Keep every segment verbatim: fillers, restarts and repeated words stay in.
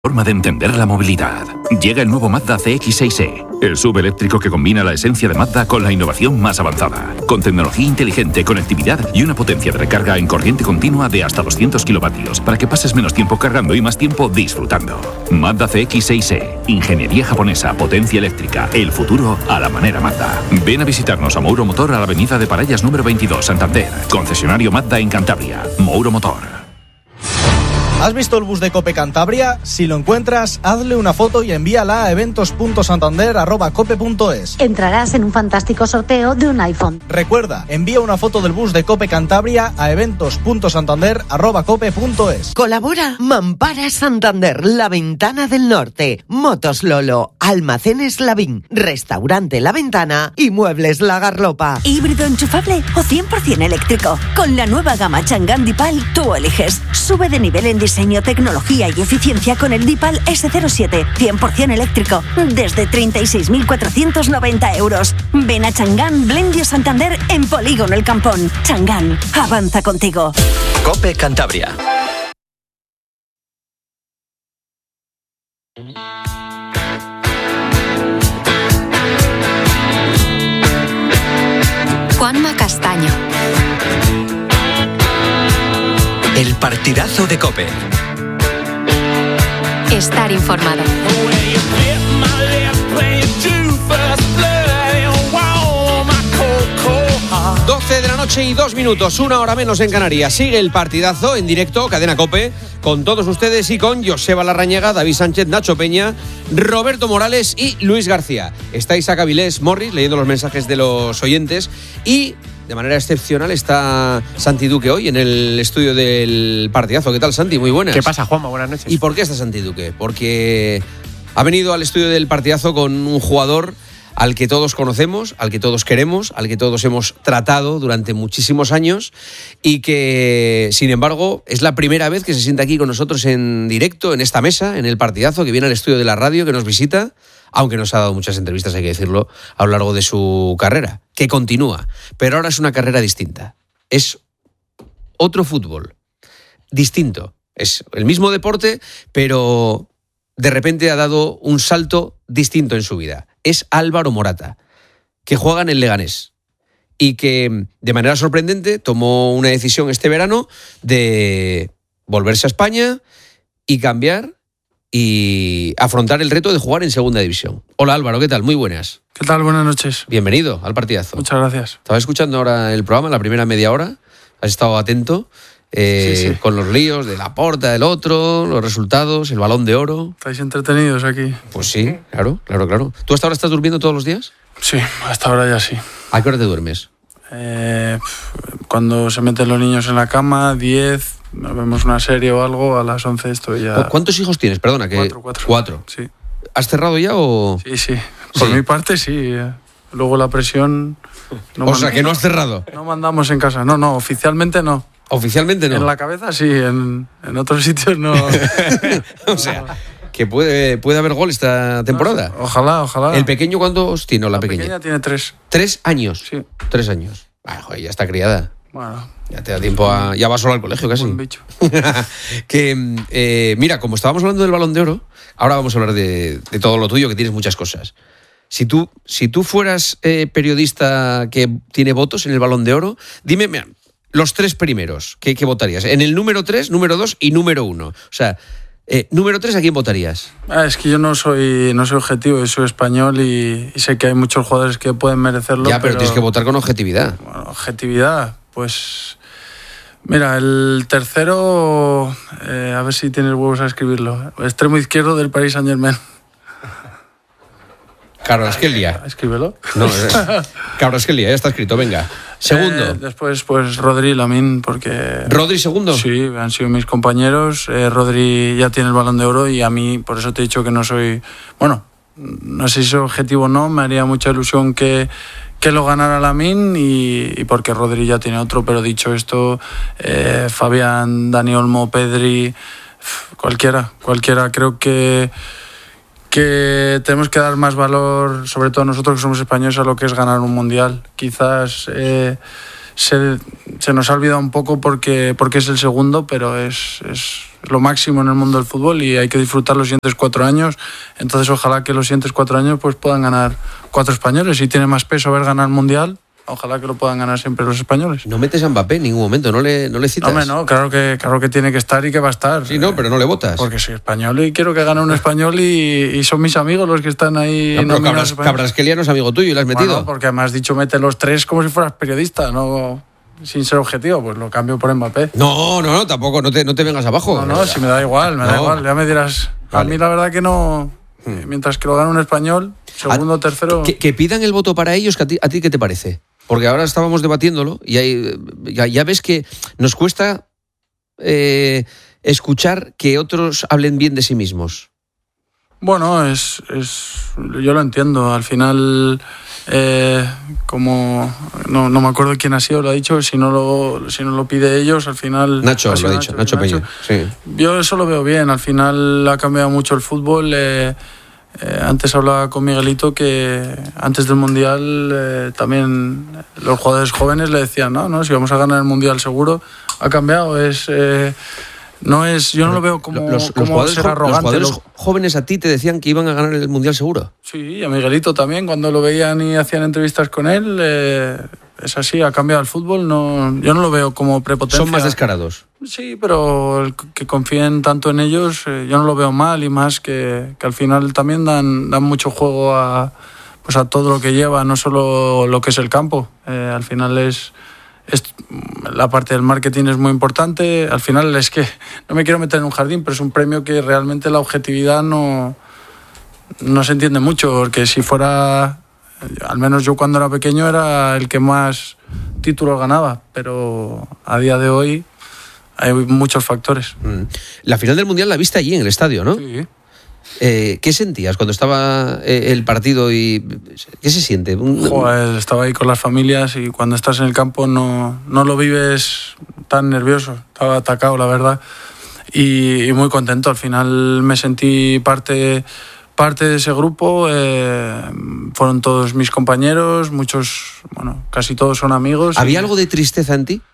Forma de entender la movilidad. Llega el nuevo Mazda C X seis E, el S U V eléctrico que combina la esencia de Mazda con la innovación más avanzada, con tecnología inteligente, conectividad y una potencia de recarga en corriente continua de hasta doscientos kilovatios para que pases menos tiempo cargando y más tiempo disfrutando. Mazda C X seis E, ingeniería japonesa, potencia eléctrica, el futuro a la manera Mazda. Ven a visitarnos a Mouro Motor a la avenida de Parallas número veintidós, Santander. Concesionario Mazda en Cantabria. Mouro Motor. ¿Has visto el bus de Cope Cantabria? Si lo encuentras, hazle una foto y envíala a eventos punto santander arroba cope punto es. Entrarás en un fantástico sorteo de un iPhone. Recuerda, envía una foto del bus de Cope Cantabria a eventos punto santander arroba cope punto es. Colabora Mampara Santander, La Ventana del Norte, Motos Lolo, Almacenes Lavín, Restaurante La Ventana y Muebles La Garlopa. ¿Híbrido enchufable o cien por ciento eléctrico? Con la nueva gama Chang'an Dipal, tú eliges. Sube de nivel en diseño, tecnología y eficiencia con el Dipal ese cero siete, cien por ciento eléctrico, desde treinta y seis mil cuatrocientos noventa euros. Ven a Chang'an Blendio Santander en Polígono El Campón. Chang'an, avanza contigo. Cope Cantabria. Juanma Castaño. El partidazo de COPE. Estar informado. doce de la noche y dos minutos, una hora menos en Canarias. Sigue el partidazo en directo, Cadena COPE, con todos ustedes y con Joseba Larrañaga, David Sánchez, Nacho Peña, Roberto Morales y Luis García. Está Isaac Avilés Morris leyendo los mensajes de los oyentes y de manera excepcional está Santi Duque hoy en el estudio del partidazo. ¿Qué tal, Santi? Muy buenas. ¿Qué pasa, Juanma? Buenas noches. ¿Y por qué está Santi Duque? Porque ha venido al estudio del partidazo con un jugador al que todos conocemos, al que todos queremos, al que todos hemos tratado durante muchísimos años y que, sin embargo, es la primera vez que se sienta aquí con nosotros en directo, en esta mesa, en el partidazo, que viene al estudio de la radio, que nos visita, aunque nos ha dado muchas entrevistas, hay que decirlo, a lo largo de su carrera, que continúa. Pero ahora es una carrera distinta. Es otro fútbol, distinto. Es el mismo deporte, pero de repente ha dado un salto distinto en su vida. Es Álvaro Morata, que juega en el Leganés y que, de manera sorprendente, tomó una decisión este verano de volverse a España y cambiar y afrontar el reto de jugar en Segunda División. Hola Álvaro, ¿qué tal? Muy buenas. ¿Qué tal? Buenas noches. Bienvenido al partidazo. Muchas gracias. Estaba escuchando ahora el programa, la primera media hora. Has estado atento eh, sí, sí. con los líos de Laporta, del otro, los resultados, el Balón de Oro. ¿Estáis entretenidos aquí? Pues sí, claro, claro, claro. ¿Tú hasta ahora estás durmiendo todos los días? Sí, hasta ahora ya sí. ¿A qué hora te duermes? Eh, cuando se meten los niños en la cama, diez, vemos una serie o algo, a las once estoy ya. ¿Cuántos hijos tienes? Perdona, que Cuatro, cuatro. Cuatro. Sí. ¿Has cerrado ya o...? Sí, sí. Por sí. mi parte, sí. Luego la presión... No o sea, que no has cerrado. No mandamos en casa. No, no, oficialmente no. ¿Oficialmente no? En la cabeza sí, en, en otros sitios no. O sea, que puede, puede haber gol esta temporada. No, ojalá, ojalá. ¿El pequeño cuántos tiene? La, la pequeña? pequeña tiene tres. ¿Tres años? Sí. Tres años. Ah, joder, ya está criada. Bueno. Ya te da tiempo a... Ya va sola al colegio casi. Buen bicho. que, eh, mira, como estábamos hablando del Balón de Oro, ahora vamos a hablar de, de todo lo tuyo, que tienes muchas cosas. Si tú, si tú fueras eh, periodista que tiene votos en el Balón de Oro, dime... Mira, los tres primeros, ¿qué, qué votarías? En el número tres, número dos y número uno. O sea, eh, número tres, ¿a quién votarías? Ah, es que yo no soy, no soy objetivo, yo soy español y, y sé que hay muchos jugadores que pueden merecerlo. Ya, pero, pero tienes que votar con objetividad. Bueno, objetividad, pues... Mira, el tercero, eh, a ver si tienes huevos a escribirlo. Extremo izquierdo del Paris Saint-Germain. Kvaratskhelia. Escríbelo. No, eh, Kvaratskhelia, ya está escrito, venga. Segundo. Eh, después, pues Rodri y Lamine, porque... ¿Rodri segundo? Sí, han sido mis compañeros. Eh, Rodri ya tiene el Balón de Oro y a mí, por eso te he dicho que no soy... Bueno, no sé si es objetivo o no, me haría mucha ilusión que, que lo ganara Lamine y, y porque Rodri ya tiene otro, pero dicho esto, eh, Fabián, Dani Olmo, Pedri, cualquiera, cualquiera. Creo que... que tenemos que dar más valor, sobre todo nosotros que somos españoles, a lo que es ganar un mundial. Quizás eh, se, se nos ha olvidado un poco porque, porque es el segundo, pero es, es lo máximo en el mundo del fútbol y hay que disfrutar los siguientes cuatro años. Entonces ojalá que los siguientes cuatro años pues puedan ganar cuatro españoles. Si tiene más peso haber ganado el Mundial, ojalá que lo puedan ganar siempre los españoles. No metes a Mbappé en ningún momento, no le, no le citas. No, hombre, no, claro que, claro que tiene que estar y que va a estar. Sí, no, pero no le votas. Porque soy español y quiero que gane un español y, y son mis amigos los que están ahí. No, pero Cabras, Cabrasquelia no es amigo tuyo y lo has metido. Bueno, porque me has dicho mete los tres como si fueras periodista, no sin ser objetivo, pues lo cambio por Mbappé. No, no, no, tampoco, no te, no te vengas abajo. No, no, si me da igual, me no. da igual, ya me dirás. Vale. A mí la verdad que no, hmm. mientras que lo gane un español, segundo o tercero... Que, que pidan el voto para ellos, que a ti, ¿a ti qué te parece? Porque ahora estábamos debatiéndolo y hay, ya, ya ves que nos cuesta eh, escuchar que otros hablen bien de sí mismos. Bueno, es, es yo lo entiendo. Al final, eh, como no, no me acuerdo quién ha sido, lo ha dicho, si no lo, si no lo pide ellos, al final... Nacho lo ha dicho, Nacho, Nacho Peña. Sí. Yo eso lo veo bien. Al final ha cambiado mucho el fútbol. Eh, Eh, antes hablaba con Miguelito que antes del Mundial eh, también los jugadores jóvenes le decían no, no, si vamos a ganar el Mundial seguro. Ha cambiado, es eh, no es, yo no lo veo como, los, como los jugadores, ser arrogante. Los jugadores jóvenes a ti te decían que iban a ganar el Mundial seguro. Sí, y a Miguelito también, cuando lo veían y hacían entrevistas con él, eh, es así, ha cambiado el fútbol. No, yo no lo veo como prepotencia. Son más descarados. Sí, pero el que confíen tanto en ellos, eh, yo no lo veo mal, y más que, que al final también dan, dan mucho juego a, pues a todo lo que lleva, no solo lo que es el campo. Eh, al final es, es la parte del marketing es muy importante. Al final es que no me quiero meter en un jardín, pero es un premio que realmente la objetividad no, no se entiende mucho, porque si fuera... Al menos yo cuando era pequeño era el que más títulos ganaba, pero a día de hoy hay muchos factores. La final del Mundial la viste allí en el estadio, ¿no? Sí. Eh, ¿Qué sentías cuando estaba eh, el partido y qué se siente? Joder, estaba ahí con las familias y cuando estás en el campo no, no lo vives tan nervioso. Estaba atacado, la verdad, y, y muy contento. Al final me sentí parte... parte de ese grupo, eh, fueron todos mis compañeros, muchos, bueno, casi todos son amigos. ¿Había y... algo de tristeza en ti?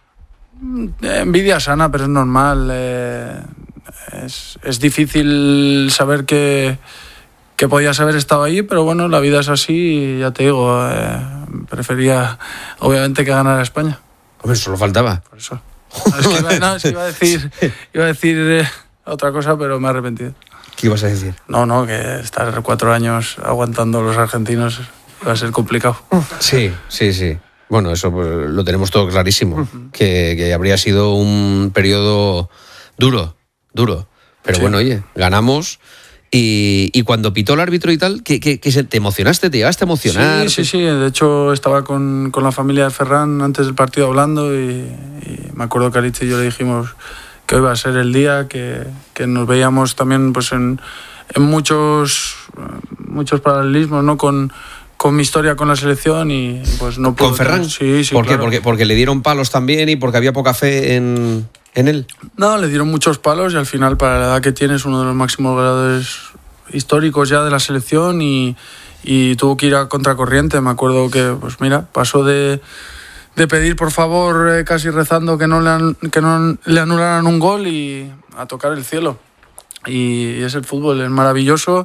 Envidia sana, pero es normal. Eh, es, es difícil saber que, que podías haber estado ahí, pero bueno, la vida es así y ya te digo, eh, prefería obviamente que ganara España. Hombre, solo faltaba. Por eso. Es que iba, no, es que iba a decir, iba a decir eh, otra cosa, pero me he arrepentido. ¿Qué ibas a decir? No, no, que estar cuatro años aguantando a los argentinos va a ser complicado. Sí, sí, sí. Bueno, eso pues, lo tenemos todo clarísimo. Uh-huh. Que, que habría sido un periodo duro, duro. Pero sí. Bueno, oye, ganamos. Y, y cuando pitó el árbitro y tal, ¿qué, qué, qué se, ¿te emocionaste? ¿Te llegaste a emocionar? Sí, sí, sí. De hecho, estaba con, con la familia de Ferran antes del partido hablando y, y me acuerdo que a Alicia y yo le dijimos... que hoy va a ser el día, que, que nos veíamos también pues en, en muchos muchos paralelismos, ¿no? Con, con mi historia con la selección y pues no puedo... ¿Con Ferran? Sí, sí, ¿Por claro. qué? Porque, porque le dieron palos también y porque había poca fe en, en él. No, le dieron muchos palos y al final para la edad que tiene es uno de los máximos goleadores históricos ya de la selección y, y tuvo que ir a contracorriente. Me acuerdo que, pues mira, pasó de... de pedir por favor, eh, casi rezando que no, le an, que no le anularan un gol y a tocar el cielo. Y, y es el fútbol, es maravilloso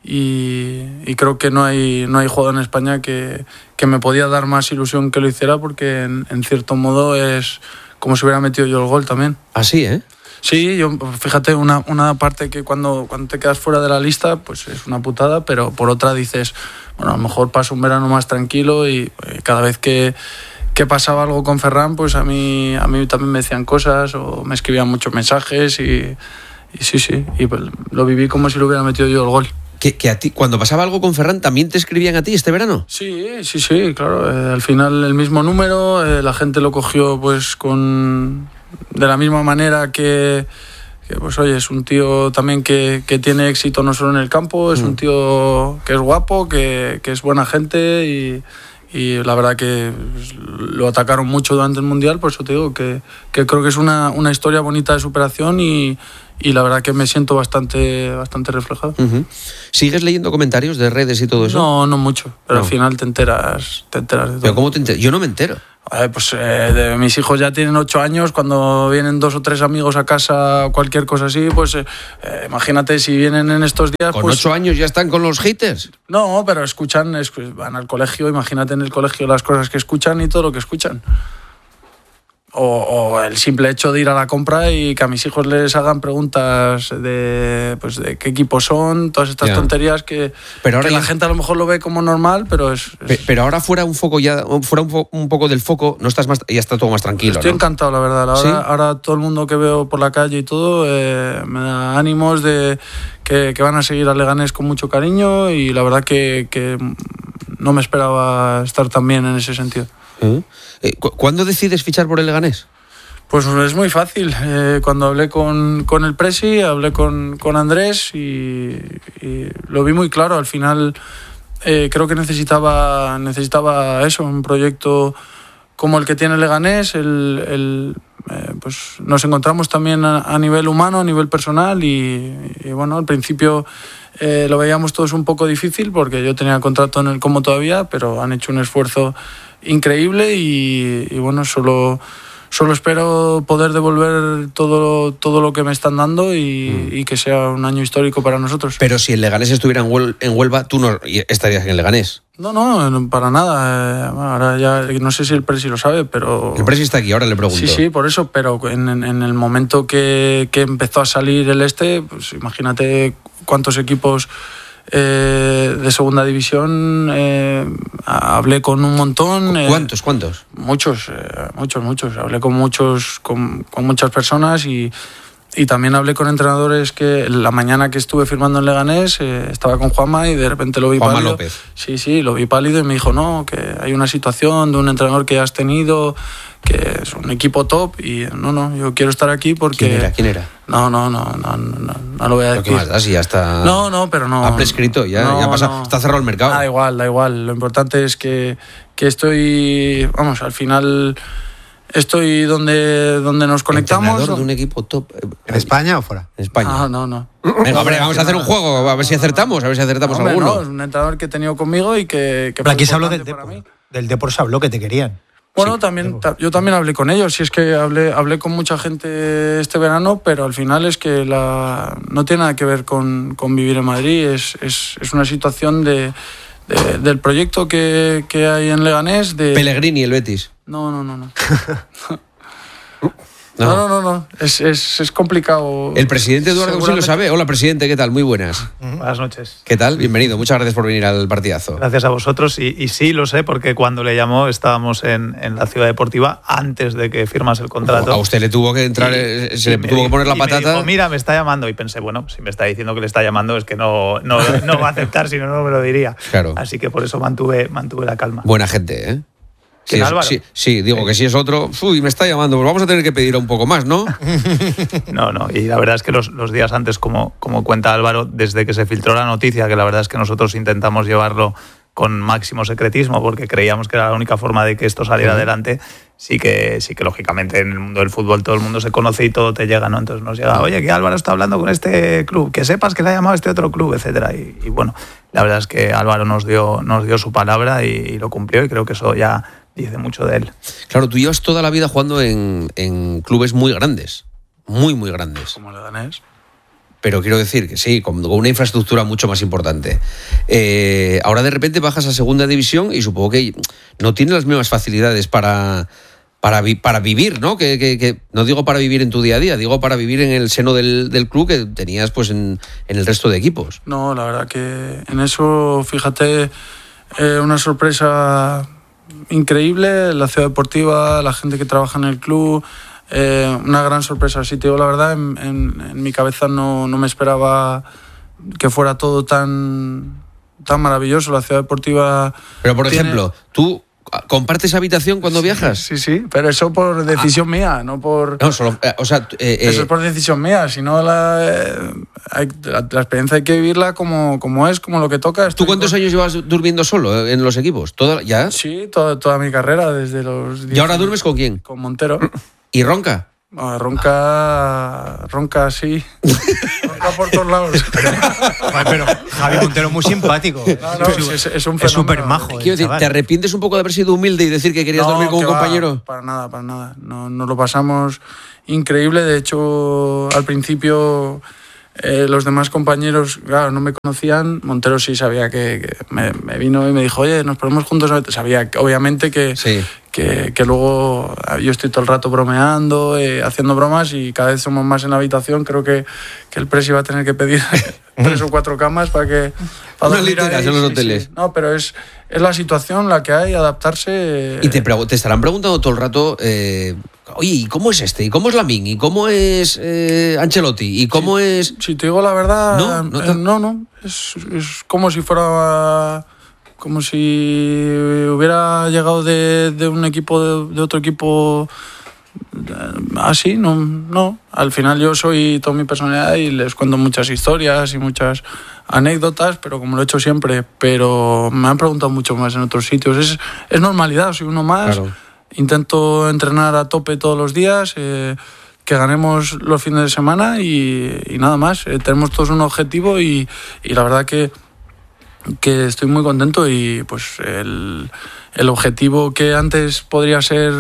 y, y creo que no hay, no hay jugador en España que, que me podía dar más ilusión que lo hiciera porque en, en cierto modo es como si hubiera metido yo el gol también. Así, ¿eh? Sí, yo, fíjate, una, una parte que cuando, cuando te quedas fuera de la lista pues es una putada, pero por otra dices, bueno, a lo mejor paso un verano más tranquilo y eh, cada vez que que pasaba algo con Ferran, pues a mí a mí también me decían cosas o me escribían muchos mensajes y, y sí, sí, y pues lo viví como si lo hubiera metido yo el gol. ¿Que, que a ti, cuando pasaba algo con Ferran, también te escribían a ti este verano? Sí, sí, sí, claro. Eh, al final el mismo número, eh, la gente lo cogió pues con de la misma manera que, que pues oye, es un tío también que, que tiene éxito no solo en el campo, es mm. un tío que es guapo, que, que es buena gente y... y la verdad que lo atacaron mucho durante el Mundial, por eso te digo que, que creo que es una, una historia bonita de superación y, y la verdad que me siento bastante, bastante reflejado. Uh-huh. ¿Sigues leyendo comentarios de redes y todo eso? No, no mucho, pero no. Al final te enteras, te enteras de todo. ¿Pero cómo te enteras? Yo no me entero. Eh, pues eh, de, mis hijos ya tienen ocho años, cuando vienen dos o tres amigos a casa o cualquier cosa así, pues eh, eh, imagínate si vienen en estos días... ¿Con pues, ocho años ya están con los haters? No, pero escuchan, escu- van al colegio, imagínate en el colegio las cosas que escuchan y todo lo que escuchan. O, o el simple hecho de ir a la compra y que a mis hijos les hagan preguntas de, pues, de qué equipo son, todas estas ya. tonterías que, pero ahora que ya... la gente a lo mejor lo ve como normal, pero es... es... Pero ahora fuera un foco ya, fuera un, fo- un poco del foco, no estás más, ya está todo más tranquilo. Estoy ¿no? encantado, la verdad. Ahora, ¿Sí? ahora todo el mundo que veo por la calle y todo eh, me da ánimos de que, que van a seguir a Leganés con mucho cariño y la verdad que, que no me esperaba estar tan bien en ese sentido. ¿Eh? Eh, ¿cu- ¿Cuándo decides fichar por el Leganés? Pues es muy fácil. Eh, cuando hablé con, con el Presi, hablé con, con Andrés y, y lo vi muy claro. Al final eh, creo que necesitaba, necesitaba eso, un proyecto como el que tiene Leganés. El, el, eh, pues nos encontramos también a, a nivel humano, a nivel personal y, y bueno, al principio eh, lo veíamos todos un poco difícil porque yo tenía contrato en el Como todavía, pero han hecho un esfuerzo increíble y, y bueno, solo... Solo espero poder devolver todo, todo lo que me están dando y, mm. y que sea un año histórico para nosotros. Pero si el Leganés estuviera en, Huel- en Huelva, tú no estarías en el Leganés. No, no, para nada. Eh, ahora ya no sé si el Presi lo sabe, pero... El Presi está aquí, ahora le pregunto. Sí, sí, por eso, pero en, en, en el momento que, que empezó a salir el este, pues imagínate cuántos equipos... Eh, de segunda división eh, hablé con un montón. Eh, ¿Cuántos? ¿Cuántos? Muchos, eh, muchos, muchos. Hablé con muchos, con, con muchas personas y, y también hablé con entrenadores que la mañana que estuve firmando en Leganés eh, estaba con Juanma y de repente lo vi Juanma pálido. López. Sí, sí, lo vi pálido y me dijo, no, que hay una situación de un entrenador que has tenido, que es un equipo top y no, no, yo quiero estar aquí porque... ¿Quién era? ¿Quién era? No, no, no, no, no, no lo voy a decir. ¿Qué más da? Si ya está... No, no, pero no... Ha prescrito, ya, no, ya pasa, no. Está cerrado el mercado. Da igual, da igual. Lo importante es que, que estoy... Vamos, al final estoy donde, donde nos conectamos. ¿Entrenador de un equipo top? ¿En España o fuera? En España. Ah, no, no. Venga, hombre, vamos a hacer un juego, a ver si acertamos, a ver si acertamos Hombre, alguno. no, es un entrenador que he tenido conmigo y que... que Pero aquí se habló del importante para Depor. mí. Del Depor se habló que te querían. Bueno, Sí, también ta- yo también hablé con ellos, y es que hablé, hablé con mucha gente este verano, pero al final es que la, no tiene nada que ver con, con vivir en Madrid, es, es, es una situación de, de- del proyecto que, que hay en Leganés. De... Pellegrini, el Betis. No, no, no, no. No, no, no, no. Es, es, es complicado. El presidente Eduardo sí lo Seguramente- sabe. Hola, presidente, ¿qué tal? Muy buenas. Buenas noches. ¿Qué tal? Bienvenido. Muchas gracias por venir al partidazo. Gracias a vosotros. Y, y sí, lo sé, porque cuando le llamó estábamos en, en la Ciudad Deportiva antes de que firmas el contrato. A usted le tuvo que entrar, Y- eh, se y le me tuvo di- que poner la y me patata. dijo, mira, me está llamando. Y pensé, bueno, si me está diciendo que le está llamando es que no, no, no va a aceptar, si no, no me lo diría. Claro. Así que por eso mantuve, mantuve la calma. Buena gente, ¿eh? Sí, ¿Quién, es- Álvaro? sí, sí, digo que si es otro, uy, me está llamando, pues vamos a tener que pedir un poco más, ¿no? No, no, y la verdad es que los, los días antes, como, como cuenta Álvaro, desde que se filtró la noticia, que la verdad es que nosotros intentamos llevarlo con máximo secretismo porque creíamos que era la única forma de que esto saliera Ujú. adelante, sí que, sí que lógicamente en el mundo del fútbol todo el mundo se conoce y todo te llega, ¿no? Entonces nos llega, oye, que Álvaro está hablando con este club, que sepas que le ha llamado a este otro club, etcétera. Y, y bueno, la verdad es que Álvaro nos dio, nos dio su palabra y, y lo cumplió y creo que eso ya dice mucho de él. Claro, tú llevas toda la vida jugando en, en clubes muy grandes, muy, muy grandes. Como Leganés. Pero quiero decir que sí, con, con una infraestructura mucho más importante. Eh, ahora de repente bajas a segunda división y supongo que no tienes las mismas facilidades para, para, vi, para vivir, ¿no? Que, que, que no digo para vivir en tu día a día, digo para vivir en el seno del, del club que tenías pues en, en el resto de equipos. No, la verdad que en eso, fíjate, eh, una sorpresa increíble, la ciudad deportiva, la gente que trabaja en el club, eh, una gran sorpresa. Si te digo la verdad, en, en, en mi cabeza no, no me esperaba que fuera todo tan, tan maravilloso. La ciudad deportiva... Pero por tiene- ejemplo, ¿tú compartes habitación cuando viajas? Sí, sí, pero eso por decisión mía, no por... No, solo, eh, o sea, eh, eh, Eso es por decisión mía, si no la, eh, hay- la, la experiencia hay que vivirla como, como es, como lo que toca. ¿tú Estoy cuántos con- años llevas durmiendo solo en los equipos? ¿Todo, ¿Ya? Sí, toda, toda mi carrera, desde los... ¿Y ahora duermes con quién? Con Montero. ¿Y ronca? No, ronca, ronca así, ronca por todos lados. Pero, pero Javi Montero es muy simpático. No, no, es, es, es un fenómeno. Es súper majo. Quiero decir, ¿te arrepientes un poco de haber sido humilde y decir que querías no, dormir con un va, compañero? Para nada, para nada. No, nos lo pasamos increíble. De hecho, al principio eh, los demás compañeros, claro, no me conocían. Montero sí sabía que, que me, me vino y me dijo, oye, nos ponemos juntos. Sabía, obviamente, que... Sí. Que, que luego yo estoy todo el rato bromeando, eh, haciendo bromas y cada vez somos más en la habitación. Creo que, que el presi va a tener que pedir tres o cuatro camas para que... Para Unas literas en los sí, hoteles. Sí. No, pero es, es la situación la que hay, adaptarse... Eh. Y te, te estarán preguntando todo el rato, eh, oye, ¿y cómo es este? ¿Y cómo es Lamine? ¿Y cómo es eh, Ancelotti? ¿Y cómo si, es...? Si te digo la verdad... No, no, eh, no, no. Es, es como si fuera... Como si hubiera llegado de, de un equipo, de, de otro equipo así, no, no. Al final yo soy toda mi personalidad y les cuento muchas historias y muchas anécdotas, pero como lo he hecho siempre, pero me han preguntado mucho más en otros sitios. Es, es normalidad, soy uno más. Claro. Intento entrenar a tope todos los días, eh, que ganemos los fines de semana y, y nada más. Eh, tenemos todos un objetivo y, y la verdad que que estoy muy contento y pues el, el objetivo que antes podría ser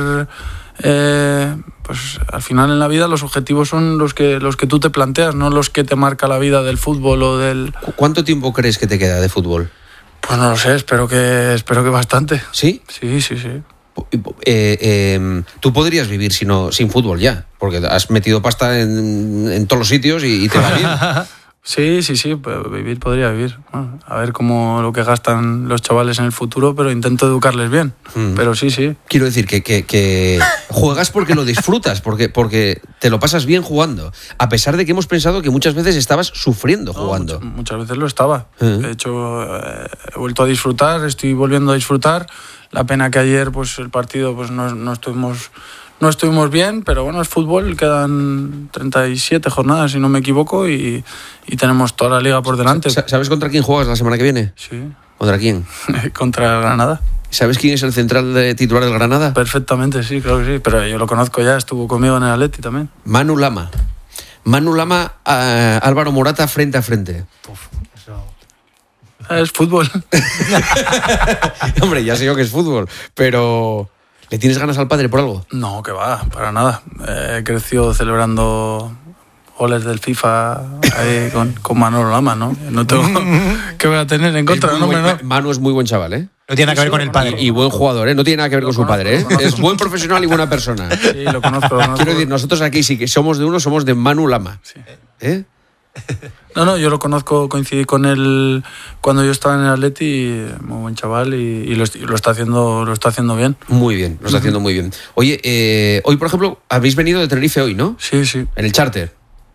eh, pues al final en la vida los objetivos son los que los que tú te planteas, no los que te marca la vida del fútbol o del... ¿Cuánto tiempo crees que te queda de fútbol? Pues no lo sé, espero que espero que bastante. ¿Sí? Sí, sí, sí. Eh, eh, tú podrías vivir sino, sin fútbol ya, porque has metido pasta en, en todos los sitios y, y te va bien. Sí, sí, sí, vivir podría vivir. Bueno, a ver cómo lo que gastan los chavales en el futuro, pero intento educarles bien. Mm. Pero sí, sí. Quiero decir que, que, que juegas porque lo disfrutas, porque, porque te lo pasas bien jugando, a pesar de que hemos pensado que muchas veces estabas sufriendo jugando. No, muchas, muchas veces lo estaba. Uh-huh. De hecho, eh, he vuelto a disfrutar, estoy volviendo a disfrutar. La pena que ayer pues el partido pues no, no estuvimos... No estuvimos bien, pero bueno, es fútbol, quedan treinta y siete jornadas, si no me equivoco, y, y tenemos toda la liga por delante. ¿Sabes contra quién juegas la semana que viene? Sí. ¿Contra quién? Contra el Granada. ¿Sabes quién es el central de titular del Granada? Perfectamente, sí, claro que sí, pero yo lo conozco ya, estuvo conmigo en el Atleti también. Manu Lama. Manu Lama, uh, Álvaro Morata frente a frente. Uf, eso... Es fútbol. Hombre, ya sé yo que es fútbol, pero... ¿Le tienes ganas al padre por algo? No, que va, para nada. He crecido celebrando goles del FIFA ahí con, con Manolo Lama, ¿no? No tengo que voy a tener en contra. No, buen, no. Manu es muy buen chaval, ¿eh? No tiene nada que ver con el padre. Y, y buen jugador, ¿eh? No tiene nada que ver con su padre, ¿eh? Es buen profesional y buena persona. Sí, lo conozco, lo conozco. Quiero decir, nosotros aquí sí que somos de uno, somos de Manu Lama. Sí. ¿Eh? No, no, yo lo conozco, coincidí con él cuando yo estaba en el Atleti, muy buen chaval y, y lo, lo está haciendo lo está haciendo bien. Muy bien, lo está uh-huh. haciendo muy bien. Oye, eh, hoy por ejemplo, habéis venido de Tenerife hoy, ¿no? Sí, sí. En el charter.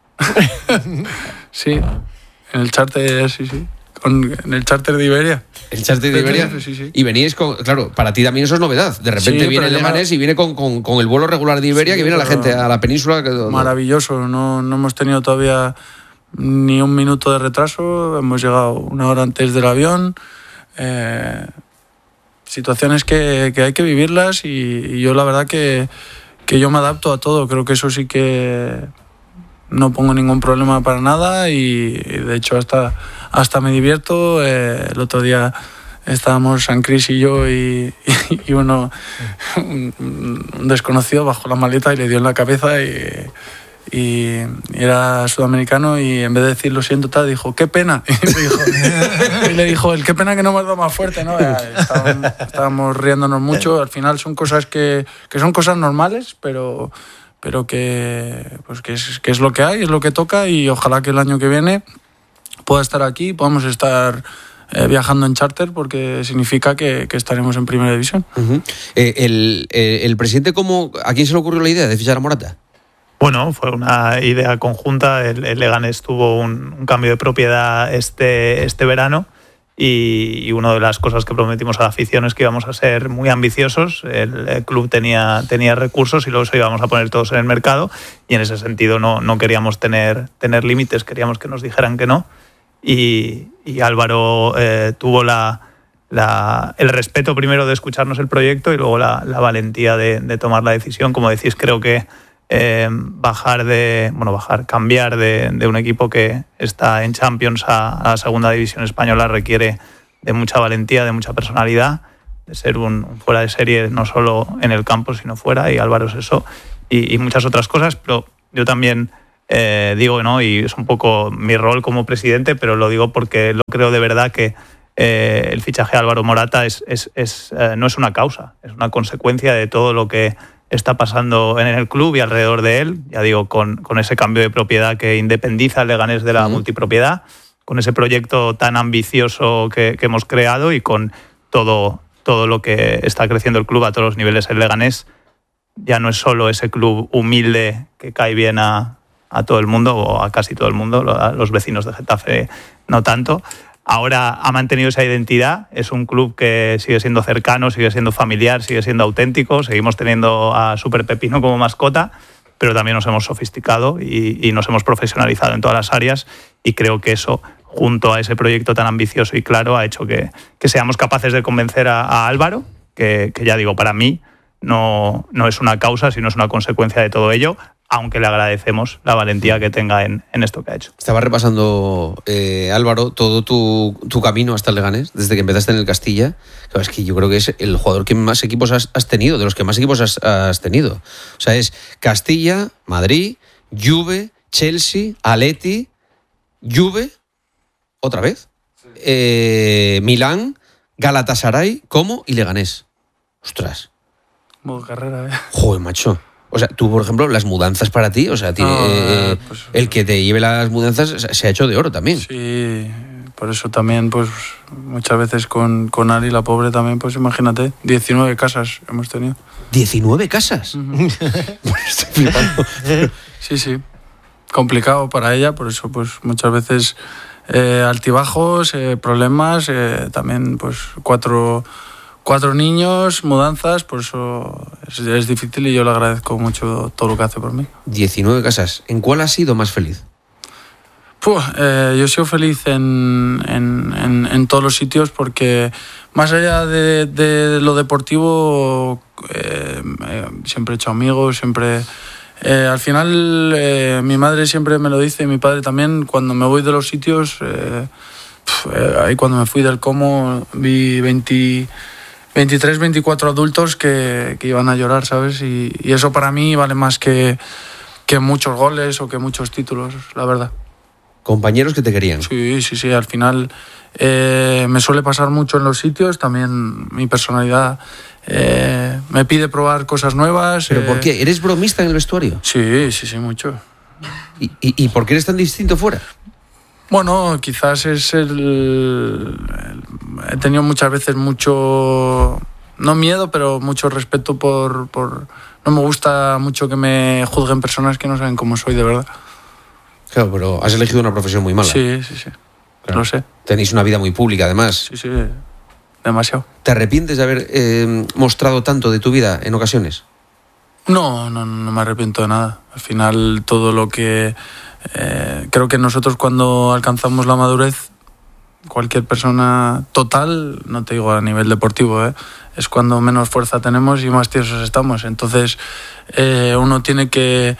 Sí, en el charter, sí, sí. Con, en el charter de Iberia. El charter de Iberia. Sí, sí. Y veníais con, claro, para ti también eso es novedad. De repente sí, viene Leganés y viene con, con, con el vuelo regular de Iberia, sí, que viene la gente a la península. Que, maravilloso, no, no hemos tenido todavía ni un minuto de retraso, hemos llegado una hora antes del avión. Eh, situaciones que, que hay que vivirlas y, y yo la verdad que, que yo me adapto a todo, creo que eso sí que no pongo ningún problema para nada y, y de hecho hasta, hasta me divierto. Eh, el otro día estábamos San Cris y yo y, y, y uno, un, un desconocido bajó la maleta y le dio en la cabeza y... y era sudamericano y en vez de decir lo siento tal dijo qué pena y le dijo, y le dijo el qué pena que no me has dado más fuerte, ¿no? Estábamos, estábamos riéndonos mucho. Al final son cosas que, que son cosas normales pero, pero que, pues que, es, que es lo que hay, es lo que toca y ojalá que el año que viene pueda estar aquí, podamos estar eh, viajando en charter porque significa que, que estaremos en primera división. Uh-huh. eh, el, eh, el presidente, ¿cómo, ¿a quién se le ocurrió la idea de fichar a Morata? Bueno, fue una idea conjunta. El, el Leganés tuvo un, un cambio de propiedad este, este verano y, y una de las cosas que prometimos a la afición es que íbamos a ser muy ambiciosos. El, el club tenía, tenía recursos y luego se íbamos a poner todos en el mercado y en ese sentido no, no queríamos tener, tener límites, queríamos que nos dijeran que no. Y, y Álvaro eh, tuvo la, la, el respeto primero de escucharnos el proyecto y luego la, la valentía de, de tomar la decisión. Como decís, creo que eh, bajar de, bueno, bajar, cambiar de, de un equipo que está en Champions a, a la segunda división española requiere de mucha valentía, de mucha personalidad, de ser un, un fuera de serie no solo en el campo sino fuera, y Álvaro es eso, y, y muchas otras cosas, pero yo también eh, digo, ¿no? Y es un poco mi rol como presidente, pero lo digo porque lo creo de verdad que eh, el fichaje de Álvaro Morata es, es, es, eh, no es una causa, es una consecuencia de todo lo que está pasando en el club y alrededor de él, ya digo, con, con ese cambio de propiedad que independiza al Leganés de la uh-huh. multipropiedad, con ese proyecto tan ambicioso que, que hemos creado y con todo, todo lo que está creciendo el club a todos los niveles. El Leganés ya no es solo ese club humilde que cae bien a, a todo el mundo o a casi todo el mundo, a los vecinos de Getafe no tanto. Ahora ha mantenido esa identidad, es un club que sigue siendo cercano, sigue siendo familiar, sigue siendo auténtico, seguimos teniendo a Super Pepino como mascota, pero también nos hemos sofisticado y, y nos hemos profesionalizado en todas las áreas, y creo que eso, junto a ese proyecto tan ambicioso y claro, ha hecho que, que seamos capaces de convencer a, a Álvaro, que, que ya digo, para mí no, no es una causa, sino es una consecuencia de todo ello, aunque le agradecemos la valentía que tenga en, en esto que ha hecho. Estaba repasando, eh, Álvaro, todo tu, tu camino hasta el Leganés, desde que empezaste en el Castilla. Claro, es que yo creo que es el jugador que más equipos has, has tenido, de los que más equipos has, has tenido. O sea, es Castilla, Madrid, Juve, Chelsea, Atleti, Juve, otra vez, sí. eh, Milán, Galatasaray, Como y Leganés. Ostras. Modo carrera, ¿eh? Joder, macho. O sea, tú, por ejemplo, las mudanzas para ti, o sea, tiene, no, eh, pues, el que te lleve las mudanzas se ha hecho de oro también. Sí, por eso también, pues, muchas veces con, con Ari, la pobre también, pues imagínate, diecinueve casas hemos tenido. ¿diecinueve casas? Uh-huh. Estoy flipando. Sí, sí. Complicado para ella, por eso, pues, muchas veces eh, altibajos, eh, problemas, eh, también, pues, cuatro... Cuatro niños, mudanzas, por eso es, es difícil y yo le agradezco mucho todo lo que hace por mí. diecinueve casas. ¿En cuál has sido más feliz? Puh, eh, yo he sido feliz en, en, en, en todos los sitios porque más allá de, de lo deportivo eh, eh, siempre he hecho amigos, siempre... Eh, al final eh, mi madre siempre me lo dice y mi padre también, cuando me voy de los sitios, eh, pf, eh, ahí cuando me fui del Como vi veinte... veintitrés, veinticuatro adultos que, que iban a llorar, ¿sabes? Y, y eso para mí vale más que, que muchos goles o que muchos títulos, la verdad. ¿Compañeros que te querían? Sí, sí, sí. Al final eh, me suele pasar mucho en los sitios. También mi personalidad eh, me pide probar cosas nuevas. ¿Pero eh... por qué? ¿Eres bromista en el vestuario? Sí, sí, sí, mucho. ¿Y, y, y por qué eres tan distinto fuera? Bueno, quizás es el, el... He tenido muchas veces mucho... No miedo, pero mucho respeto por, por... No me gusta mucho que me juzguen personas que no saben cómo soy, de verdad. Claro, pero has elegido una profesión muy mala. Sí, sí, sí. Claro. Lo sé. Tenéis una vida muy pública, además. Sí, sí. Demasiado. ¿Te arrepientes de haber eh, mostrado tanto de tu vida en ocasiones? No, no, no me arrepiento de nada. Al final, todo lo que... Eh, creo que nosotros cuando alcanzamos la madurez, cualquier persona total, no te digo a nivel deportivo, ¿eh? Es cuando menos fuerza tenemos y más tiesos estamos. Entonces eh, uno tiene que,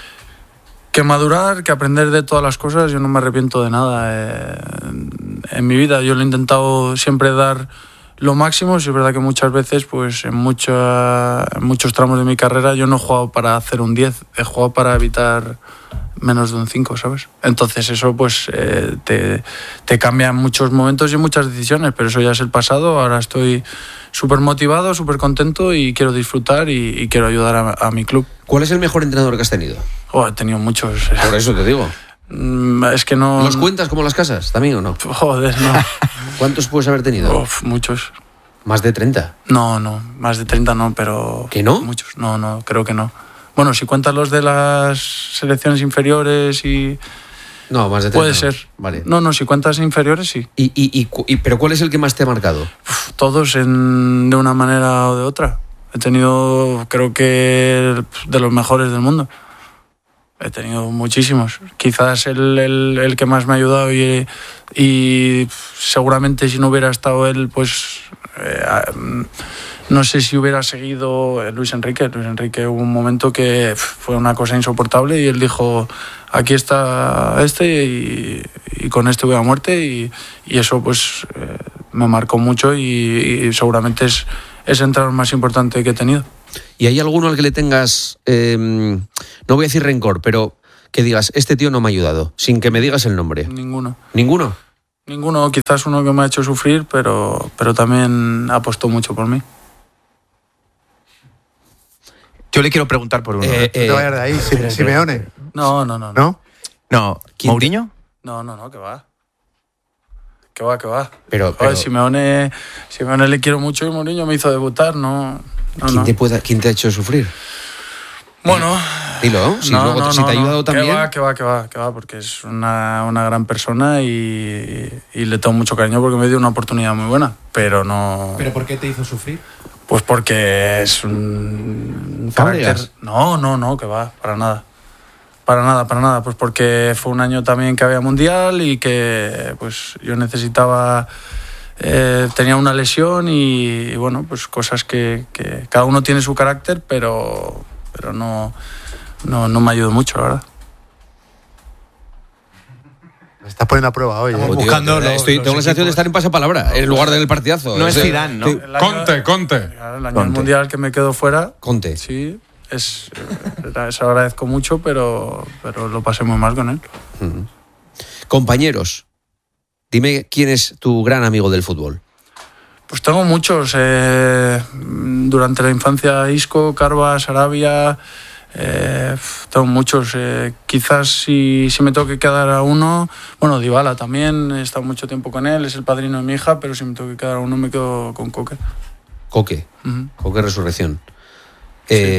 que madurar, que aprender de todas las cosas. Yo no me arrepiento de nada. Eh, en mi vida yo lo he intentado siempre dar lo máximo. Sí es verdad que muchas veces, pues en, mucha, en muchos tramos de mi carrera yo no he jugado para hacer un diez, he jugado para evitar menos de un cinco, ¿sabes? Entonces eso pues eh, te, te cambia en muchos momentos y en muchas decisiones, pero eso ya es el pasado. Ahora estoy súper motivado, súper contento y quiero disfrutar y, y quiero ayudar a, a mi club. ¿Cuál es el mejor entrenador que has tenido? Oh, he tenido muchos. Por eso te digo. Es que no... ¿Los cuentas como las casas también o no? Joder, no. ¿Cuántos puedes haber tenido? Uf, muchos. ¿Más de treinta? No, no, más de treinta no, pero... ¿Que no? Muchos, no, no, creo que no. Bueno, si cuentas los de las selecciones inferiores y... No, más de treinta. Puede ser. Vale. No, no, si cuentas inferiores, sí. ¿Y, y, y, y, ¿Pero cuál es el que más te ha marcado? Uf, todos en, de una manera o de otra. He tenido, creo que, de los mejores del mundo. He tenido muchísimos. Quizás el, el, el que más me ha ayudado y, y seguramente si no hubiera estado él, pues eh, no sé si hubiera seguido Luis Enrique. Luis Enrique hubo un momento que fue una cosa insoportable y él dijo, aquí está este y, y con este voy a muerte y, y eso pues eh, me marcó mucho y, y seguramente es, es el entrenador más importante que he tenido. ¿Y hay alguno al que le tengas, eh, no voy a decir rencor, pero que digas, este tío no me ha ayudado, sin que me digas el nombre? Ninguno. ¿Ninguno? Ninguno, quizás uno que me ha hecho sufrir, pero, pero también apostó mucho por mí. Yo le quiero preguntar por uno. Eh, eh, no te vayas de ahí, Sim- Simeone. No, no, no. ¿No? No. ¿Mourinho? No, no, no, que va. Que va, que va. Pero, Joder, pero... Simeone, Simeone le quiero mucho y Mourinho me hizo debutar, no... no ¿Quién, no. Te pueda, ¿Quién te ha hecho sufrir? Bueno... Dilo, si, no, luego, no, si no, te ha ayudado no. también... Que va, que va, que va, que va, porque es una, una gran persona y, y le tengo mucho cariño porque me dio una oportunidad muy buena, pero no... ¿Pero por qué te hizo sufrir? Pues porque es un ¿Fábregas? carácter... No, no, no, que va, para nada. Para nada, para nada. Pues porque fue un año también que había mundial y que pues yo necesitaba... Eh, tenía una lesión y, y bueno, pues cosas que, que cada uno tiene su carácter, pero, pero no, no, no me ayudó mucho, la verdad. Me estás poniendo a prueba hoy. Oh, ¿eh? tío, Buscando tío, los, estoy, los tengo la sensación equipos. de estar en pasapalabra en lugar del partidazo. No es Ese- Zidane, ¿no? Sí. El año- Conte, Conte. El año Conte. mundial que me quedo fuera, Conte. sí, es, eh, se agradezco mucho, pero, pero lo pasé muy mal con él. Ujú. Compañeros, dime quién es tu gran amigo del fútbol. Pues tengo muchos. Eh, durante la infancia, Isco, Carvas, Arabia. Eh, tengo muchos. Eh, quizás si, si me tengo que quedar a uno. Bueno, Dybala también. He estado mucho tiempo con él. Es el padrino de mi hija. Pero si me tengo que quedar a uno, me quedo con Coque. Coque. Ujú. Coque Resurrección. Eh,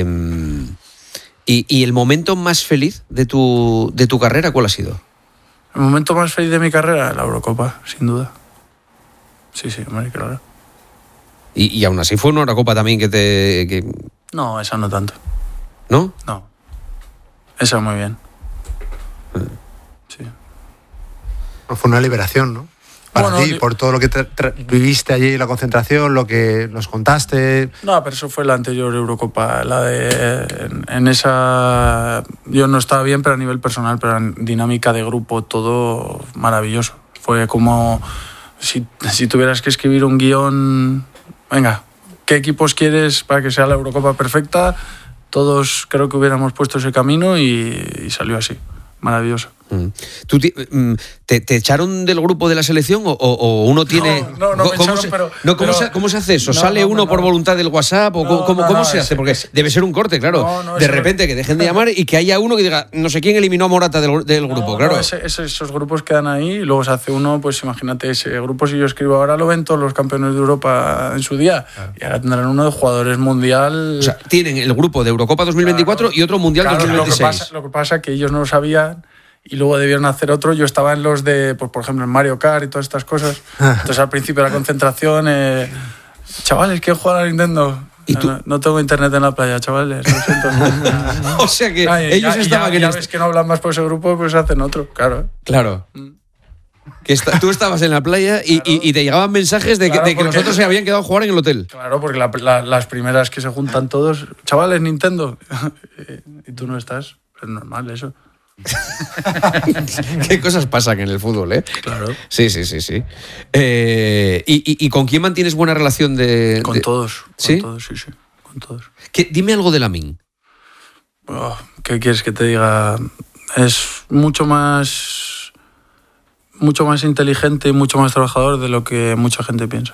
y, ¿Y el momento más feliz de tu, de tu carrera cuál ha sido? El momento más feliz de mi carrera, la Eurocopa, sin duda. Sí, sí, hombre, claro. Y, y aún así fue una Eurocopa también que te... que- No, esa no tanto. ¿No? No. Esa muy bien. Sí. Fue una liberación, ¿no? Para Bueno, ti, li- por todo lo que tra- tra- viviste allí, la concentración, lo que nos contaste. No, pero eso fue la anterior Eurocopa, la de en, en esa yo no estaba bien, pero a nivel personal, pero en dinámica de grupo todo maravilloso. Fue como si, si tuvieras que escribir un guión, venga, ¿qué equipos quieres para que sea la Eurocopa perfecta? Todos creo que hubiéramos puesto ese camino y, y salió así, maravilloso. Mm. ¿Tú ti- mm, te, te echaron del grupo de la selección o, o- o uno tiene...? No, no, no me ¿Cómo, echaron, se, pero- no, ¿cómo, pero- se, ¿Cómo se hace eso? No, ¿Sale no, uno no. por voluntad del WhatsApp? ¿O No, cómo, cómo, no, cómo no, se es- hace? Porque es- debe ser un corte, claro. No, no, de eso- repente que dejen de llamar y que haya uno que diga, no sé quién eliminó a Morata del, del grupo, No, claro. no, ese- ese- esos grupos quedan ahí y luego se hace uno, pues imagínate, ese grupo si yo escribo ahora lo ven todos los campeones de Europa en su día y ahora tendrán uno de jugadores mundial. O sea, tienen el grupo de Eurocopa dos mil veinticuatro Claro. y otro Mundial Claro, dos mil veintiséis. Lo que pasa, lo que pasa es que ellos no lo sabían y luego debieron hacer otro. Yo estaba en los de, pues, por ejemplo, en Mario Kart y todas estas cosas. Entonces al principio de la concentración, eh, chavales, quiero jugar a Nintendo. ¿Y no, tú? no, no tengo internet en la playa, chavales, lo siento. O sea que Ah, y ellos ya, y estaban ya, en ya este- ves que no hablan más por ese grupo, pues hacen otro, claro. Claro. Que esta- tú estabas en la playa y, y- y te llegaban mensajes de que, Claro, de que los porque- otros se habían quedado a jugar en el hotel. Claro, porque la- la- las primeras que se juntan todos, chavales, Nintendo, y tú no estás, es normal eso. Qué cosas pasan en el fútbol, ¿eh? Claro. Sí, sí, sí, sí. Eh, y, y- y con quién mantienes buena relación de...? Con de- todos, con ¿Sí? todos, sí, sí, con todos. ¿Qué- dime algo de Lamine. Oh, ¿qué quieres que te diga? Es mucho más mucho más inteligente y mucho más trabajador de lo que mucha gente piensa.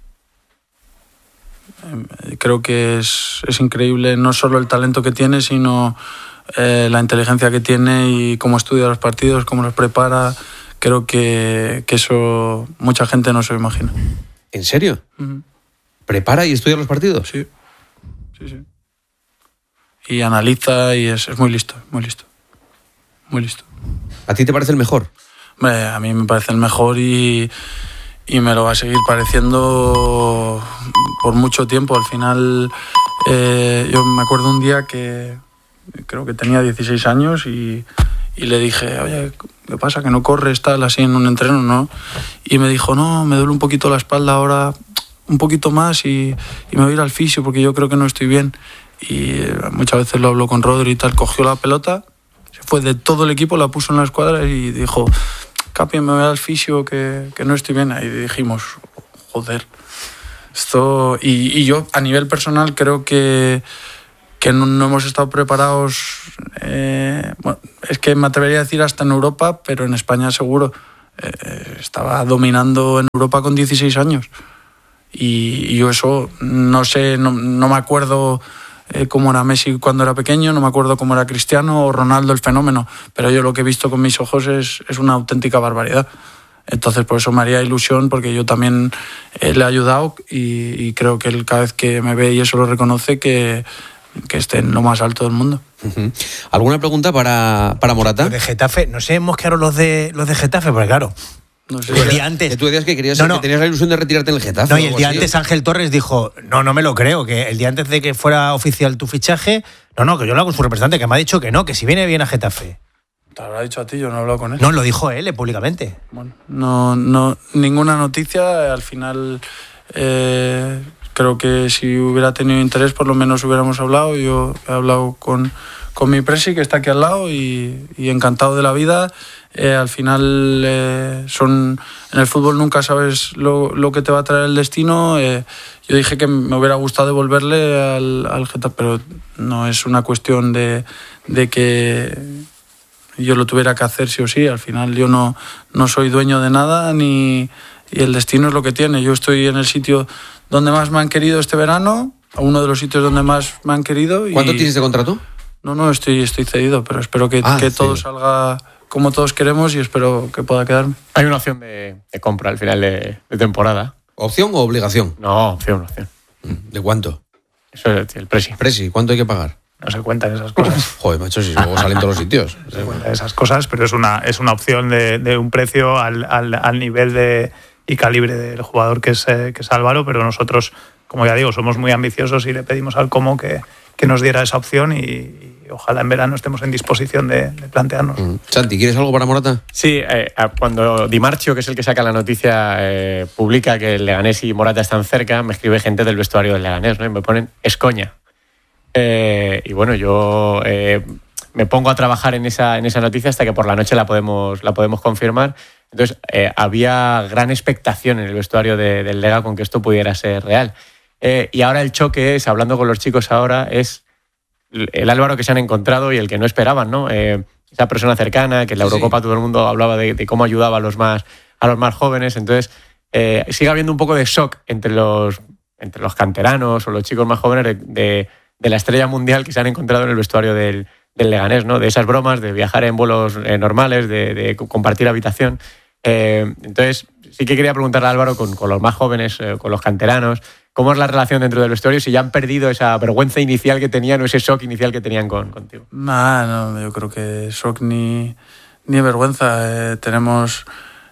Eh, Creo que es, es increíble no solo el talento que tiene, sino eh, la inteligencia que tiene y cómo estudia los partidos, cómo los prepara. Creo que, que eso mucha gente no se lo imagina. ¿En serio? Ujú. ¿Prepara y estudia los partidos? Sí, sí, sí. Y analiza y es, es muy listo, muy listo. Muy listo. ¿A ti te parece el mejor? Hombre, a mí me parece el mejor y, y me lo va a seguir pareciendo por mucho tiempo. Al final, eh, yo me acuerdo un día que creo que tenía dieciséis años y, y le dije, oye, ¿qué pasa? Que no corres, tal, así en un entreno, ¿no? Y me dijo, no, me duele un poquito la espalda ahora, un poquito más y, y me voy a ir al fisio porque yo creo que no estoy bien. Y muchas veces lo hablo con Rodri y tal, cogió la pelota, se fue de todo el equipo, la puso en la escuadra y dijo, Capi, me voy al fisio que, que no estoy bien. Ahí dijimos, joder, esto... Y, y yo a nivel personal creo que, que no, no hemos estado preparados, eh, bueno, es que me atrevería a decir hasta en Europa, pero en España seguro. Eh, estaba dominando en Europa con dieciséis años. Y, y yo eso, no sé, no, no me acuerdo... Eh, cómo era Messi cuando era pequeño, no me acuerdo cómo era Cristiano o Ronaldo el fenómeno, pero yo lo que he visto con mis ojos es, es una auténtica barbaridad. Entonces por eso me haría ilusión, porque yo también eh, le he ayudado y, y creo que él cada vez que me ve y eso lo reconoce, que, que esté en lo más alto del mundo. Uh-huh. ¿Alguna pregunta para, para Morata? Los de Getafe, no sé, mosquearon los de, los de Getafe, porque claro... No sé, el día antes. Que tú decías que querías no, no. que tenías la ilusión de retirarte en el Getafe. No, y el día así. antes Ángel Torres dijo, no, no me lo creo, que el día antes de que fuera oficial tu fichaje, no, no, que yo lo hago con su representante, que me ha dicho que no, que si viene bien a Getafe. Te habrá dicho a ti, yo no he hablado con él. No, lo dijo él eh, públicamente. Bueno, no, no, ninguna noticia, al final eh, creo que si hubiera tenido interés por lo menos hubiéramos hablado. Yo he hablado con, con mi presi, que está aquí al lado, y, y encantado de la vida. Eh, al final eh, son en el fútbol nunca sabes lo, lo que te va a traer el destino. Eh, yo dije que me hubiera gustado devolverle al, al Getafe, pero no es una cuestión de, de que yo lo tuviera que hacer sí o sí. Al final yo no, no soy dueño de nada, ni, y el destino es lo que tiene. Yo estoy en el sitio donde más me han querido este verano, a uno de los sitios donde más me han querido. Y... ¿Cuánto tienes de contrato? No, no, estoy, estoy cedido, pero espero que, ah, que sí. todo salga como todos queremos y espero que pueda quedarme. Hay una opción de, de compra al final de, de temporada. ¿Opción o obligación? No, opción, opción. ¿De cuánto? Eso es el presi. Presi, ¿cuánto hay que pagar? No se cuentan esas cosas. Joder, macho, si luego salen todos los sitios. No se cuentan esas cosas, pero es una, es una opción de, de un precio al, al, al nivel de, y calibre del jugador que es, eh, que es Álvaro, pero nosotros, como ya digo, somos muy ambiciosos y le pedimos al Como que, que nos diera esa opción y, y ojalá en verano estemos en disposición de, de plantearnos. Mm. Santi, ¿quieres algo para Morata? Sí, eh, cuando Di Marchio, que es el que saca la noticia, eh, publica que el Leganés y Morata están cerca, me escribe gente del vestuario del Leganés, ¿no? Y me ponen, es coña. Eh, y bueno, yo eh, me pongo a trabajar en esa, en esa noticia hasta que por la noche la podemos, la podemos confirmar. Entonces, eh, había gran expectación en el vestuario de, del Lega con que esto pudiera ser real. Eh, y ahora el choque es, hablando con los chicos ahora, es el Álvaro que se han encontrado y el que no esperaban, ¿no? Eh, esa persona cercana, que en la Eurocopa sí. todo el mundo hablaba de, de cómo ayudaba a los más, a los más jóvenes. Entonces, eh, sigue habiendo un poco de shock entre los, entre los canteranos o los chicos más jóvenes de, de, de la estrella mundial que se han encontrado en el vestuario del, del Leganés, ¿no? De esas bromas, de viajar en vuelos eh, normales, de, de compartir habitación. Eh, entonces, sí que quería preguntarle a Álvaro con, con los más jóvenes, eh, con los canteranos, ¿cómo es la relación dentro del vestuario? Si ya han perdido esa vergüenza inicial que tenían o ese shock inicial que tenían con, contigo. Nah, no, yo creo que shock ni, ni vergüenza. Eh, tenemos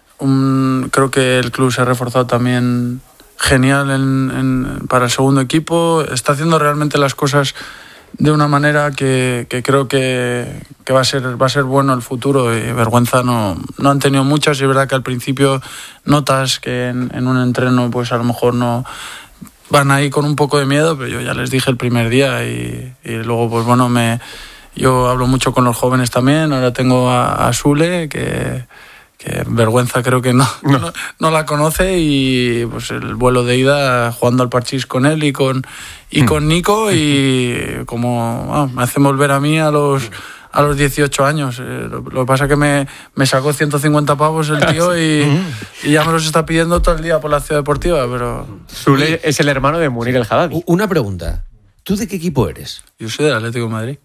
un, creo que el club se ha reforzado también genial en, en, para el segundo equipo. Está haciendo realmente las cosas de una manera que, que creo que, que va a ser, va a ser bueno el futuro. Y vergüenza no, no han tenido muchas. Y es verdad que al principio notas que en, en un entreno pues a lo mejor no van ahí con un poco de miedo, pero yo ya les dije el primer día y, y luego pues bueno, me yo hablo mucho con los jóvenes también. Ahora tengo a, a Sule, que, que vergüenza creo que no, no. no, no la conoce, y pues el vuelo de ida jugando al parchís con él y con, y con Nico, y como ah, me hacen volver a mí a los... a los dieciocho años. Eh, lo, lo que pasa es que me, me sacó ciento cincuenta pavos el tío y, y ya me los está pidiendo todo el día por la ciudad deportiva, pero... Sule es el hermano de Munir el Haddadi. Una pregunta. ¿Tú de qué equipo eres? Yo soy del Atlético de Madrid.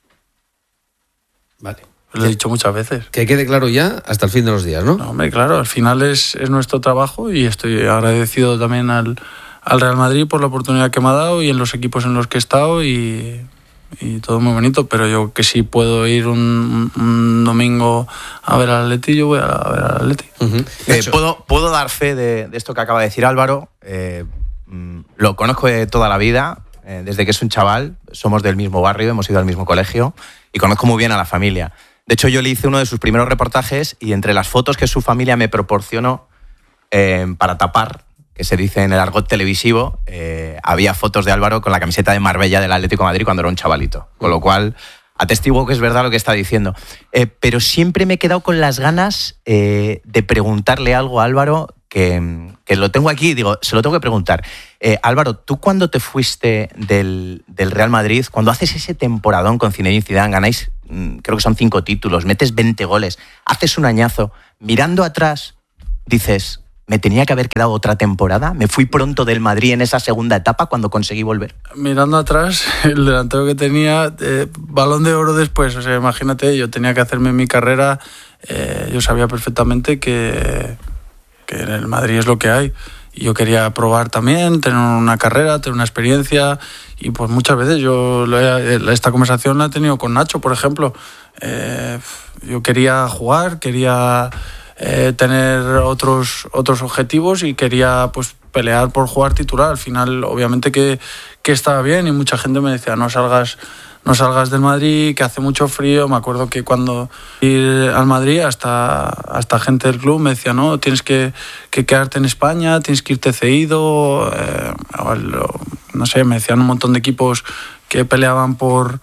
Vale. Lo he dicho muchas veces. Que quede claro ya hasta el fin de los días, ¿no? No, hombre, claro. Al final es, es nuestro trabajo y estoy agradecido también al, al Real Madrid por la oportunidad que me ha dado y en los equipos en los que he estado y... y todo muy bonito, pero yo que sí puedo ir un, un domingo a ver al Atleti, yo voy a, a ver al Atleti. Uh-huh. Eh, ¿puedo, puedo dar fe de, de esto que acaba de decir Álvaro. Eh, lo conozco de toda la vida, Eh, desde que es un chaval, somos del mismo barrio, hemos ido al mismo colegio y conozco muy bien a la familia. De hecho, yo le hice uno de sus primeros reportajes y entre las fotos que su familia me proporcionó eh, para tapar, que se dice en el argot televisivo, eh, había fotos de Álvaro con la camiseta de Marbella del Atlético de Madrid cuando era un chavalito. Con lo cual, atestiguo que es verdad lo que está diciendo. Eh, pero siempre me he quedado con las ganas eh, de preguntarle algo a Álvaro, que, que lo tengo aquí, digo, se lo tengo que preguntar. Eh, Álvaro, tú cuando te fuiste del, del Real Madrid, cuando haces ese temporadón con Zinedine Zidane, ganáis, creo que son cinco títulos, metes veinte goles, haces un añazo, mirando atrás, dices, ¿me tenía que haber quedado otra temporada? ¿Me fui pronto del Madrid en esa segunda etapa cuando conseguí volver? Mirando atrás, el delantero que tenía, eh, balón de oro después, o sea, imagínate, yo tenía que hacerme mi carrera, eh, yo sabía perfectamente que, que en el Madrid es lo que hay. Y yo quería probar también, tener una carrera, tener una experiencia. Y pues muchas veces yo esta conversación la he tenido con Nacho, por ejemplo. Eh, yo quería jugar, quería eh, tener otros, otros objetivos y quería pues pelear por jugar titular. Al final, obviamente que, que estaba bien y mucha gente me decía, no salgas... no salgas del Madrid, que hace mucho frío. Me acuerdo que cuando ir al Madrid, hasta, hasta gente del club me decía, no, tienes que, que quedarte en España, tienes que irte cedido. Eh, no sé, me decían un montón de equipos que peleaban por,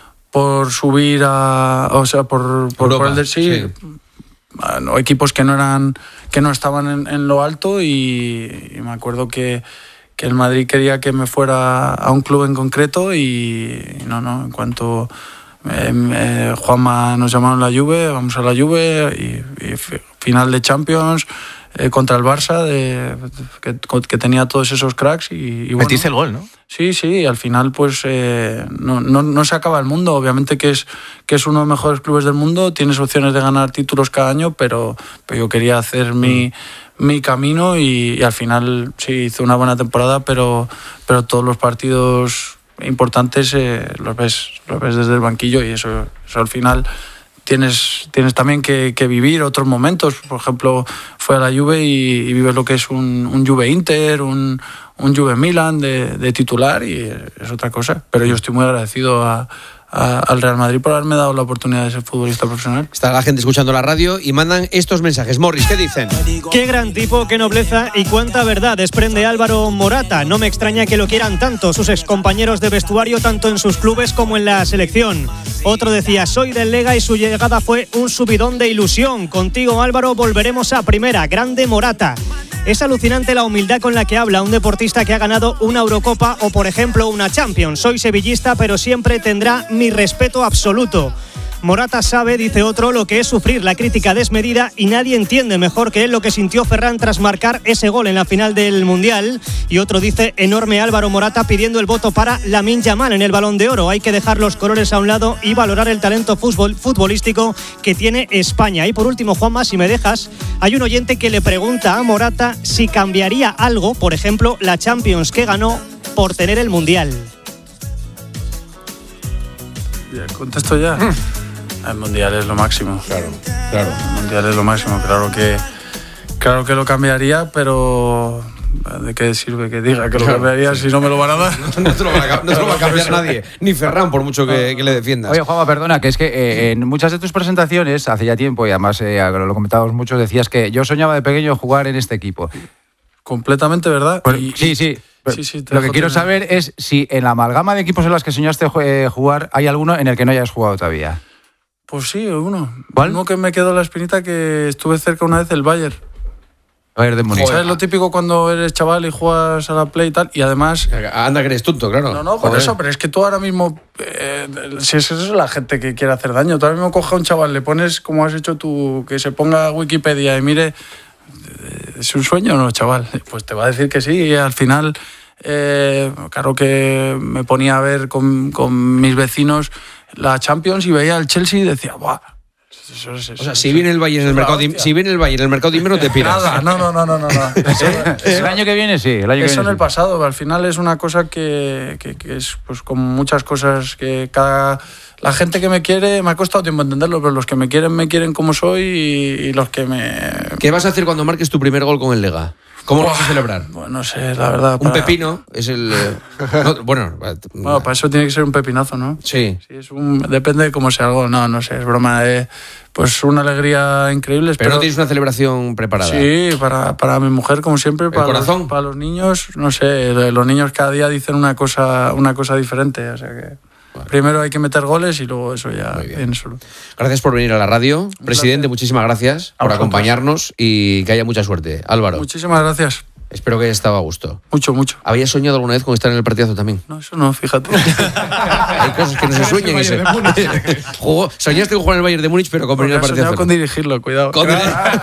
por subir a... O sea, por, por, por el del sí. sí. Bueno, equipos que no eran que no estaban en, en lo alto y, y me acuerdo que que el Madrid quería que me fuera a un club en concreto y no, no, en cuanto eh, eh, Juanma nos llamaron la Juve, vamos a la Juve y, y final de Champions eh, contra el Barça, de, que, que tenía todos esos cracks. Y, y bueno, metiste el gol, ¿no? Sí, sí, al final pues eh, no, no, no se acaba el mundo, obviamente que es, que es uno de los mejores clubes del mundo, tienes opciones de ganar títulos cada año, pero, pero yo quería hacer mi... mi camino y, y al final sí hice una buena temporada, pero, pero todos los partidos importantes eh, los ves los ves desde el banquillo y eso, eso al final tienes, tienes también que, que vivir otros momentos. Por ejemplo, fue a la Juve y, y vives lo que es un, un Juve Inter, un, un Juve Milan de, de titular y es otra cosa. Pero yo estoy muy agradecido a A, al Real Madrid por haberme dado la oportunidad de ser futbolista profesional. Está la gente escuchando la radio y mandan estos mensajes. Morris, ¿qué dicen? Qué gran tipo, qué nobleza y cuánta verdad desprende Álvaro Morata. No me extraña que lo quieran tanto sus excompañeros de vestuario, tanto en sus clubes como en la selección. Otro decía, soy del Lega y su llegada fue un subidón de ilusión. Contigo, Álvaro, volveremos a primera. Grande Morata. Es alucinante la humildad con la que habla un deportista que ha ganado una Eurocopa o, por ejemplo, una Champions. Soy sevillista, pero siempre tendrá mi respeto absoluto. Morata sabe, dice otro, lo que es sufrir la crítica desmedida y nadie entiende mejor que él lo que sintió Ferran tras marcar ese gol en la final del Mundial. Y otro dice, enorme Álvaro Morata pidiendo el voto para Lamine Yamal en el Balón de Oro. Hay que dejar los colores a un lado y valorar el talento fútbol, futbolístico que tiene España. Y por último, Juanma, si me dejas, hay un oyente que le pregunta a Morata si cambiaría algo, por ejemplo, la Champions que ganó por tener el Mundial. Ya, contesto ya. El Mundial es lo máximo. Claro, claro. El Mundial es lo máximo. Claro que, claro que lo cambiaría, pero ¿de qué sirve que diga que lo claro, cambiaría sí. si no me lo van a dar? No te lo va a, no te lo va a cambiar nadie, ni Ferran, por mucho que, que le defiendas. Oye, Juanma, perdona, que es que eh, en muchas de tus presentaciones, hace ya tiempo, y además eh, lo comentábamos mucho, decías que yo soñaba de pequeño jugar en este equipo. Completamente verdad. Pues, y, sí, sí. sí, sí lo que quiero tener. saber es si en la amalgama de equipos en los que soñaste eh, jugar, hay alguno en el que no hayas jugado todavía. Pues sí, uno. ¿Cuál? Uno que me quedó la espinita que estuve cerca una vez, el Bayern. Bayern de Múnich. ¿Sabes lo típico cuando eres chaval y juegas a la Play y tal? Y además... Anda que eres tonto, claro. No, no, por Joder. eso, pero es que tú ahora mismo... Eh, si es eso es la gente que quiere hacer daño. Tú ahora mismo coges a un chaval, le pones, como has hecho tú, que se ponga Wikipedia y mire... ¿Es un sueño o no, chaval? Pues te va a decir que sí y al final... Eh, claro que me ponía a ver con, con mis vecinos la Champions y veía el Chelsea y decía, ¡buah! Eso, eso, eso, o sea, si viene el Bayern en el mercado, de, si viene el Bayern en el mercado de invierno te piras. Nada, no, no, no, no, no. no. Eso, el año que viene sí. El año eso que viene, en el sí. pasado. Al final es una cosa que, que, que es pues como muchas cosas que cada la gente que me quiere me ha costado tiempo entenderlo, pero los que me quieren me quieren como soy y, y los que me. ¿Qué vas a hacer cuando marques tu primer gol con el Lega? ¿Cómo lo vas a celebrar? Bueno, no sé, la verdad. Un para- pepino es el... eh, no, bueno, Bueno, para eso tiene que ser un pepinazo, ¿no? Sí. Sí, es un, depende de cómo sea algo. No, no sé, es broma. De, pues una alegría increíble. pero espero- no tienes una celebración preparada. Sí, para, para mi mujer, como siempre. Para corazón? Los, para los niños, no sé, los niños cada día dicen una cosa, una cosa diferente. O sea que primero hay que meter goles y luego eso ya viene solo. Gracias por venir a la radio. Presidente, muchísimas gracias por vosotros. acompañarnos y que haya mucha suerte. Álvaro. Muchísimas gracias. Espero que haya estado a gusto. Mucho, mucho. ¿Habías soñado alguna vez con estar en el partidazo también? No, eso no, fíjate. Hay cosas que no se sueñan. y se- Jugó- Soñaste con jugar en el Bayern de Múnich, pero con venir al Porque he partidazo. soñado con dirigirlo, cuidado. Con-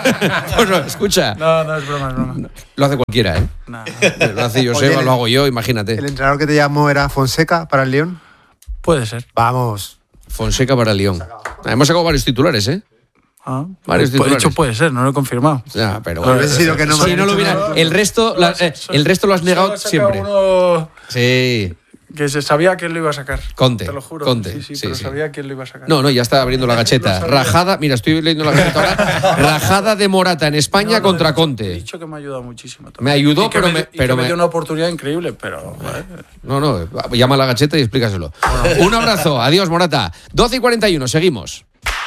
Bueno, escucha. No, no, es broma, es broma. Lo hace cualquiera, ¿eh? Lo hace Joseba, Oye, lo hago yo, imagínate. ¿El entrenador que te llamó era Fonseca para el León? Puede ser. Vamos. Fonseca para el León. Hemos sacado varios titulares, ¿eh? Ah, Varios pues, titulares. de hecho puede ser, no lo he confirmado. Ya, pero Pero bueno. hubiese sido que no me Si han no lo dicho hubiera- nada. el resto, la- eh, el resto lo has negado Solo he sacado siempre. uno Sí. que se sabía quién lo iba a sacar. Conte, Te lo juro. Conte, Sí, sí, sí, pero sí. sabía quién lo iba a sacar. No, no, ya está abriendo la gacheta. Rajada, mira, estoy leyendo la gacheta ahora. Rajada de Morata en España contra He Conte. dicho que me ha ayudado muchísimo. Me ayudó, Y que pero me, me, y pero que me me- dio una oportunidad increíble, pero... joder. No, no, llama a la gacheta y explícaselo. Un abrazo, adiós Morata. doce y cuarenta y uno, seguimos.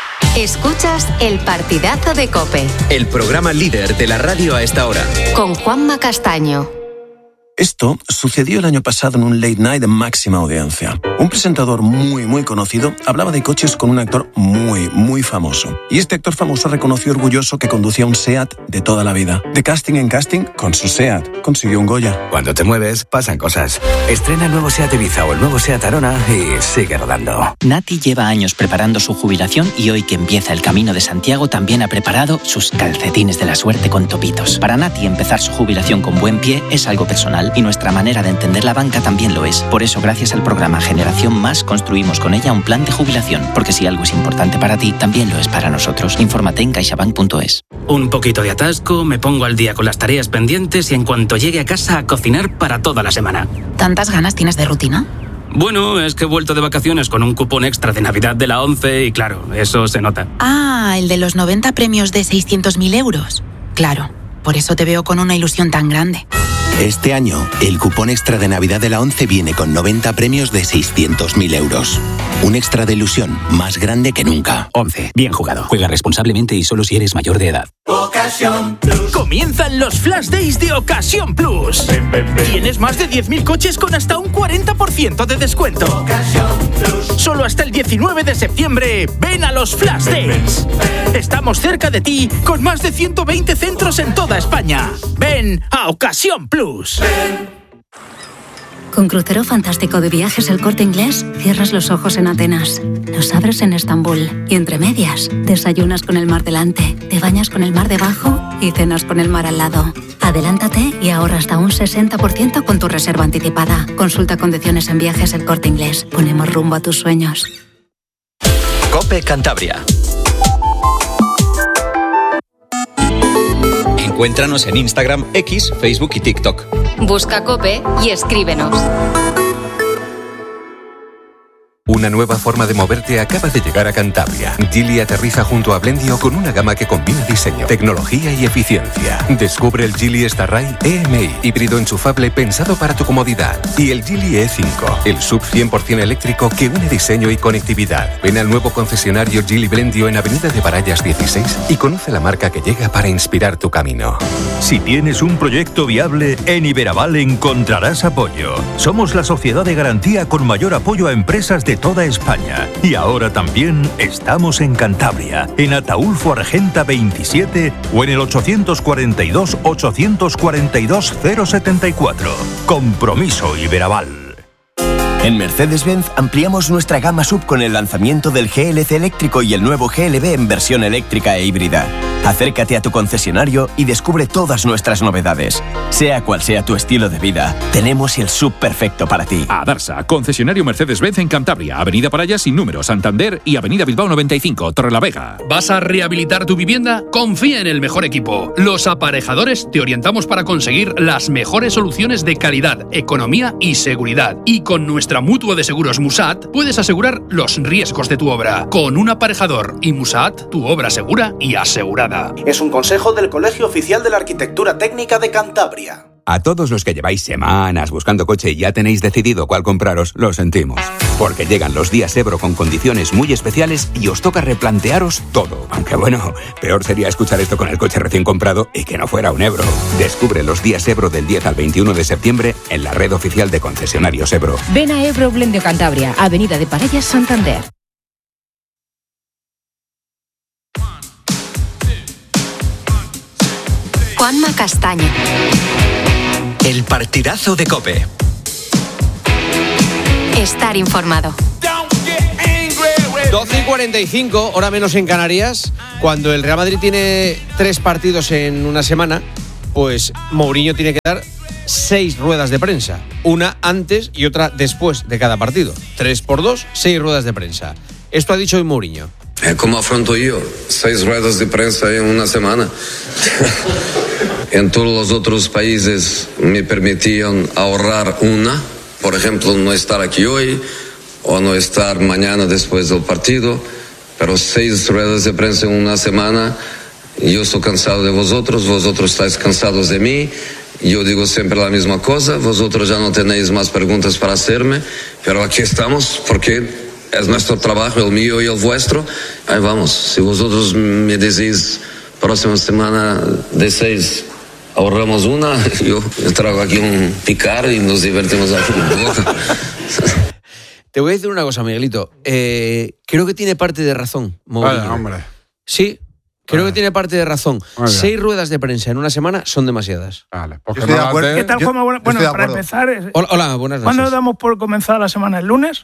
Escuchas El Partidazo de COPE El programa líder de la radio a esta hora. con Juanma Castaño. Esto sucedió el año pasado en un late night de máxima audiencia. Un presentador muy, muy conocido hablaba de coches con un actor muy, muy famoso. Y este actor famoso reconoció orgulloso que conducía un SEAT de toda la vida. De casting en casting, con su SEAT, consiguió un Goya. Cuando te mueves, pasan cosas. Estrena el nuevo SEAT Ibiza o el nuevo SEAT Arona y sigue rodando. Nati lleva años preparando su jubilación y hoy que empieza el Camino de Santiago también ha preparado sus calcetines de la suerte con topitos. Para Nati empezar su jubilación con buen pie es algo personal y nuestra manera de entender la banca también lo es. Por eso, gracias al programa Generación Más, construimos con ella un plan de jubilación. Porque si algo es importante para ti, también lo es para nosotros. Infórmate en caixabank punto es. Un poquito de atasco, me pongo al día con las tareas pendientes y en cuanto llegue a casa a cocinar para toda la semana. ¿Tantas ganas tienes de rutina? Bueno, es que he vuelto de vacaciones con un cupón extra de Navidad de la ONCE y claro, eso se nota. Ah, el de los noventa premios de seiscientos mil euros. Claro, por eso te veo con una ilusión tan grande. Este año, el cupón extra de Navidad de la ONCE viene con noventa premios de seiscientos mil euros. Un extra de ilusión más grande que nunca. ONCE, bien jugado. Juega responsablemente y solo si eres mayor de edad. Ocasión Plus. Comienzan los Flash Days de Ocasión Plus. Ven, ven, ven. Tienes más de diez mil coches con hasta un cuarenta por ciento de descuento. Ocasión Plus. Solo hasta el diecinueve de septiembre. Ven a los Flash Days. Estamos cerca de ti con más de ciento veinte centros en toda España. Ven a Ocasión Plus. Con Crucero Fantástico de Viajes El Corte Inglés, cierras los ojos en Atenas, los abres en Estambul y entre medias, desayunas con el mar delante, te bañas con el mar debajo y cenas con el mar al lado. Adelántate y ahorra hasta un sesenta por ciento con tu reserva anticipada. Consulta condiciones en Viajes El Corte Inglés. Ponemos rumbo a tus sueños. COPE Cantabria. Encuéntranos en Instagram, X, Facebook y TikTok. Busca COPE y escríbenos. Una nueva forma de moverte acaba de llegar a Cantabria. Geely aterriza junto a Blendio con una gama que combina diseño, tecnología y eficiencia. Descubre el Geely Starride E M I, híbrido enchufable pensado para tu comodidad. Y el Geely E cinco, el sub cien por ciento eléctrico que une diseño y conectividad. Ven al nuevo concesionario Geely Blendio en Avenida de Barallas dieciséis y conoce la marca que llega para inspirar tu camino. Si tienes un proyecto viable, en Iberaval encontrarás apoyo. Somos la sociedad de garantía con mayor apoyo a empresas de toda España. Y ahora también estamos en Cantabria, en Ataulfo Argenta veintisiete o en el ochocientos cuarenta y dos, ochocientos cuarenta y dos, cero setenta y cuatro. Compromiso Iberaval. En Mercedes-Benz ampliamos nuestra gama sub con el lanzamiento del G L C eléctrico y el nuevo G L B en versión eléctrica e híbrida. Acércate a tu concesionario y descubre todas nuestras novedades. Sea cual sea tu estilo de vida, tenemos el sub perfecto para ti. Adarsa, concesionario Mercedes-Benz en Cantabria, Avenida Paraya sin número, Santander y Avenida Bilbao noventa y cinco, Torrelavega. ¿Vas a rehabilitar tu vivienda? Confía en el mejor equipo. Los Aparejadores te orientamos para conseguir las mejores soluciones de calidad, economía y seguridad. Y con nuestra nuestra mutua de seguros Musat, puedes asegurar los riesgos de tu obra. Con un aparejador y Musat, tu obra segura y asegurada. Es un consejo del Colegio Oficial de la Arquitectura Técnica de Cantabria. A todos los que lleváis semanas buscando coche y ya tenéis decidido cuál compraros, lo sentimos. Porque llegan los días Ebro con condiciones muy especiales y os toca replantearos todo. Aunque bueno, peor sería escuchar esto con el coche recién comprado y que no fuera un Ebro. Descubre los días Ebro del diez al veintiuno de septiembre en la red oficial de concesionarios Ebro. Ven a Ebro Blendio Cantabria, Avenida de Parellas, Santander. Juanma Castaño. El partidazo de COPE. Estar informado. doce y cuarenta y cinco, hora menos en Canarias. Cuando el Real Madrid tiene tres partidos en una semana, pues Mourinho tiene que dar seis ruedas de prensa. Una antes y otra después de cada partido. Tres por dos, seis ruedas de prensa. Esto ha dicho hoy Mourinho. ¿Cómo afronto yo? Seis ruedas de prensa en una semana. En todos los otros países me permitían ahorrar una. Por ejemplo, no estar aquí hoy o no estar mañana después del partido. Pero seis ruedas de prensa en una semana, yo estoy cansado de vosotros, vosotros estáis cansados de mí. Yo digo siempre la misma cosa, vosotros ya no tenéis más preguntas para hacerme, pero aquí estamos porque es nuestro trabajo, el mío y el vuestro. Ahí vamos. Si vosotros me decís próxima semana de seis ahorramos una, yo traigo aquí un picar y nos divertimos aquí. Te voy a decir una cosa, Miguelito. Eh, creo que tiene parte de razón, Mourinho. Vaya, hombre. Sí, creo Vaya. que tiene parte de razón. Vaya. Seis ruedas de prensa en una semana son demasiadas. Vale, porque no de ¿Qué tal, Juanma? Bueno, bueno para empezar... Hola, hola, buenas noches. ¿Cuándo damos por comenzar la semana? ¿El lunes?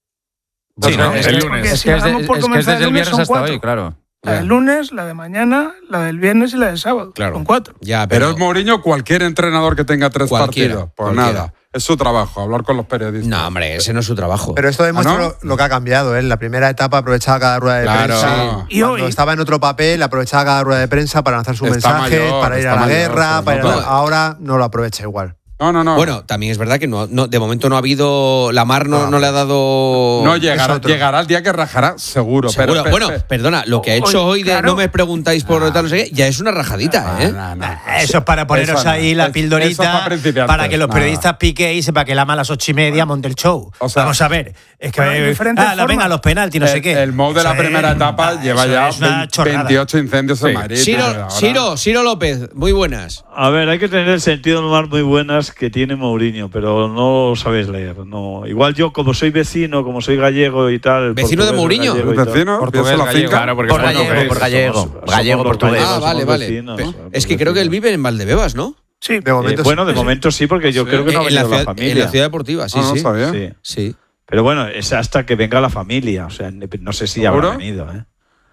Sí, no, es el que, lunes. Es que, es, de, es, que es desde el viernes hasta hoy, claro. La del lunes, la de mañana, la del viernes y la del sábado. Claro. Con cuatro. Ya, pero, pero es Mourinho cualquier entrenador que tenga tres cualquiera, partidos. Pues cualquiera. nada. Es su trabajo, hablar con los periodistas. No, hombre, ese no es su trabajo. Pero esto demuestra ¿Ah, no? lo, lo que ha cambiado. ¿eh? En la primera etapa aprovechaba cada rueda de Claro. prensa. Sí. Cuando hoy... estaba en otro papel, aprovechaba cada rueda de prensa para lanzar su Está mensaje, mayor, para ir a está la mayor, guerra. sí, Para no, ir a... no. Ahora no lo aprovecha igual. No, no, no. Bueno, también es verdad que no, no de momento no ha habido. La Mar no, no. no le ha dado. No, llegará, llegará el día que rajará, seguro. Seguro. Pero, bueno, pero, perdona, lo que ha hecho hoy de claro. no me preguntáis por tal, no sé qué, ya es una rajadita, ¿eh? No, no, no. Eso es para poneros Eso no. ahí la Es- pildorita eso es para principiantes. para que los Nada. periodistas piquéis y para que el ama a las ocho y media monte el show. O sea, Vamos a ver. Es que Bueno, hay eh, diferentes ah, la, formas. venga, los penaltis, no sé el, qué. el modo de la Eso es- primera etapa ah, lleva eso ya es una veinte, chorrada. veintiocho incendios en Sí. Madrid. Ciro, Ahora- Ciro, Ciro López, muy buenas. A ver, hay que tener el sentido del humor muy buenas que tiene Mourinho, pero no lo sabéis leer. No. Igual yo, como soy vecino, como soy gallego y tal. ¿Vecino de portugués, Mourinho? gallego y tal. ¿Vecino? Portugués, ¿Piensa la gallego. finca? Claro, porque Por somos gallego, portugués, por gallego. somos- Gallego, somos portugués. los Ah, vale, somos vale. vecinos, Pe- somos Es que creo que él vive en Valdebebas, ¿no? Sí. De momento Eh, bueno, de sí. momento sí, porque yo creo que no ha en, la venido la, ciudad, familia. en la ciudad deportiva, sí, Ah, no sí. sabía. Sí. Sí. Pero bueno, es hasta que venga la familia. O sea, no sé si ¿Seguro? habrá venido, ¿eh?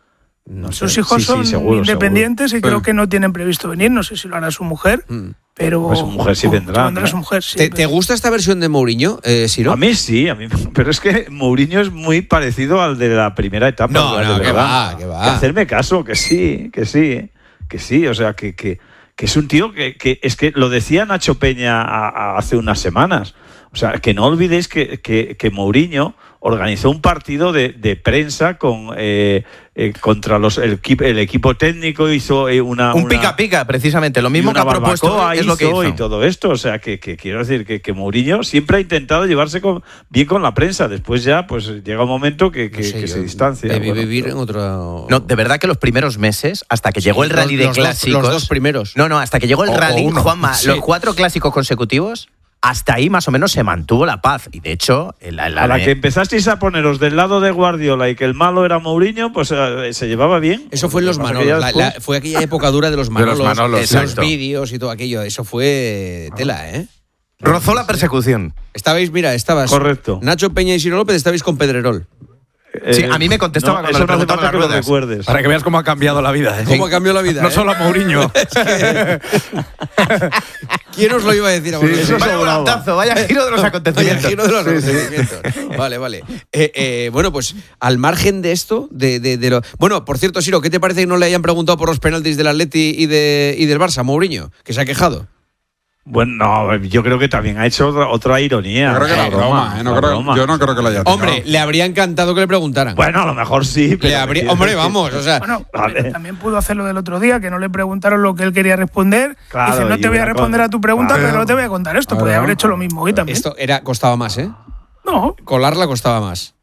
No Sus sé. hijos Sí, sí, son seguro, independientes seguro. y creo Sí. que no tienen previsto venir. No sé si lo hará su mujer, Mm. pero. Pues su mujer sí Oh, vendrá, vendrá ¿no? su mujer, sí. ¿Te, te gusta esta versión de Mourinho, eh, Ciro? A mí sí, a mí, pero es que Mourinho es muy parecido al de la primera etapa. No, de no, que verdad. va, que va. Que hacerme caso, que sí, que sí, que sí, o sea, que, que, que es un tío que, que es que lo decía Nacho Peña a- a hace unas semanas. O sea, que no olvidéis que, que, que Mourinho organizó un partido de, de prensa con eh, eh, contra los el, equipo- el equipo técnico, hizo eh, una Un una- pica pica, precisamente. Lo y mismo que una ha propuesto barbacoa es lo que hizo hizo. y todo esto, o sea que, que quiero decir que, que Mourinho siempre ha intentado llevarse con- bien con la prensa, después ya pues llega un momento que, que- No sé, que yo se distancia. Debí Bueno, vivir pero- en otro. No, de verdad que los primeros meses, hasta que llegó el los- rally de los dos- clásicos. los dos primeros. No, no, hasta que llegó el O- o rally, uno. Juanma, Sí. los cuatro clásicos consecutivos, hasta ahí más o menos se mantuvo la paz. Y de hecho, en la, en la- a la que empezasteis a poneros del lado de Guardiola y que el malo era Mourinho, pues eh, se llevaba bien. Eso fue en los Lo que pasa que Manolos. ya la- la- después- fue aquella época dura de los De Manolos. los Manolos, los exacto. vídeos y todo aquello. Eso fue tela, ¿eh? rozó la persecución. Estabais, mira, estabas. Correcto. Nacho Peña y Ciro López estabais con Pedrerol. Sí, Eh, a mí me contestaba no, cuando eso le no hace preguntaban falta las que lo ruedas. recuerdes. Para que veas cómo ha cambiado la vida. ¿eh? ¿Cómo cambió la vida? No eh? solo a Mourinho. ¿Quién os lo iba a decir a Sí, vosotros? eso Vaya sobraba. volantazo, vaya giro de los Vaya acontecimientos. giro de los acontecimientos. Vale, vale. Eh, eh, bueno, pues al margen de esto, de, de, de lo... Bueno, por cierto, Ciro, ¿qué te parece que no le hayan preguntado por los penaltis del Atleti y, de, y del Barça, Mourinho? Que se ha quejado. Bueno, no, yo creo que también ha hecho otra, otra ironía. Yo creo que la la broma, ¿eh? No creo, broma. yo no creo que lo haya tirado. Hombre, le habría encantado que le preguntaran. Bueno, a lo mejor sí. Le habría, hombre, vamos, o sea. Bueno, también, también pudo hacerlo del otro día, que no le preguntaron lo que él quería responder. Claro, Dice, no te voy a responder con... a tu pregunta, claro. pero no te voy a contar esto. Claro. Podría haber hecho lo mismo hoy también. Esto era, costaba más, ¿eh? No. Colarla costaba más.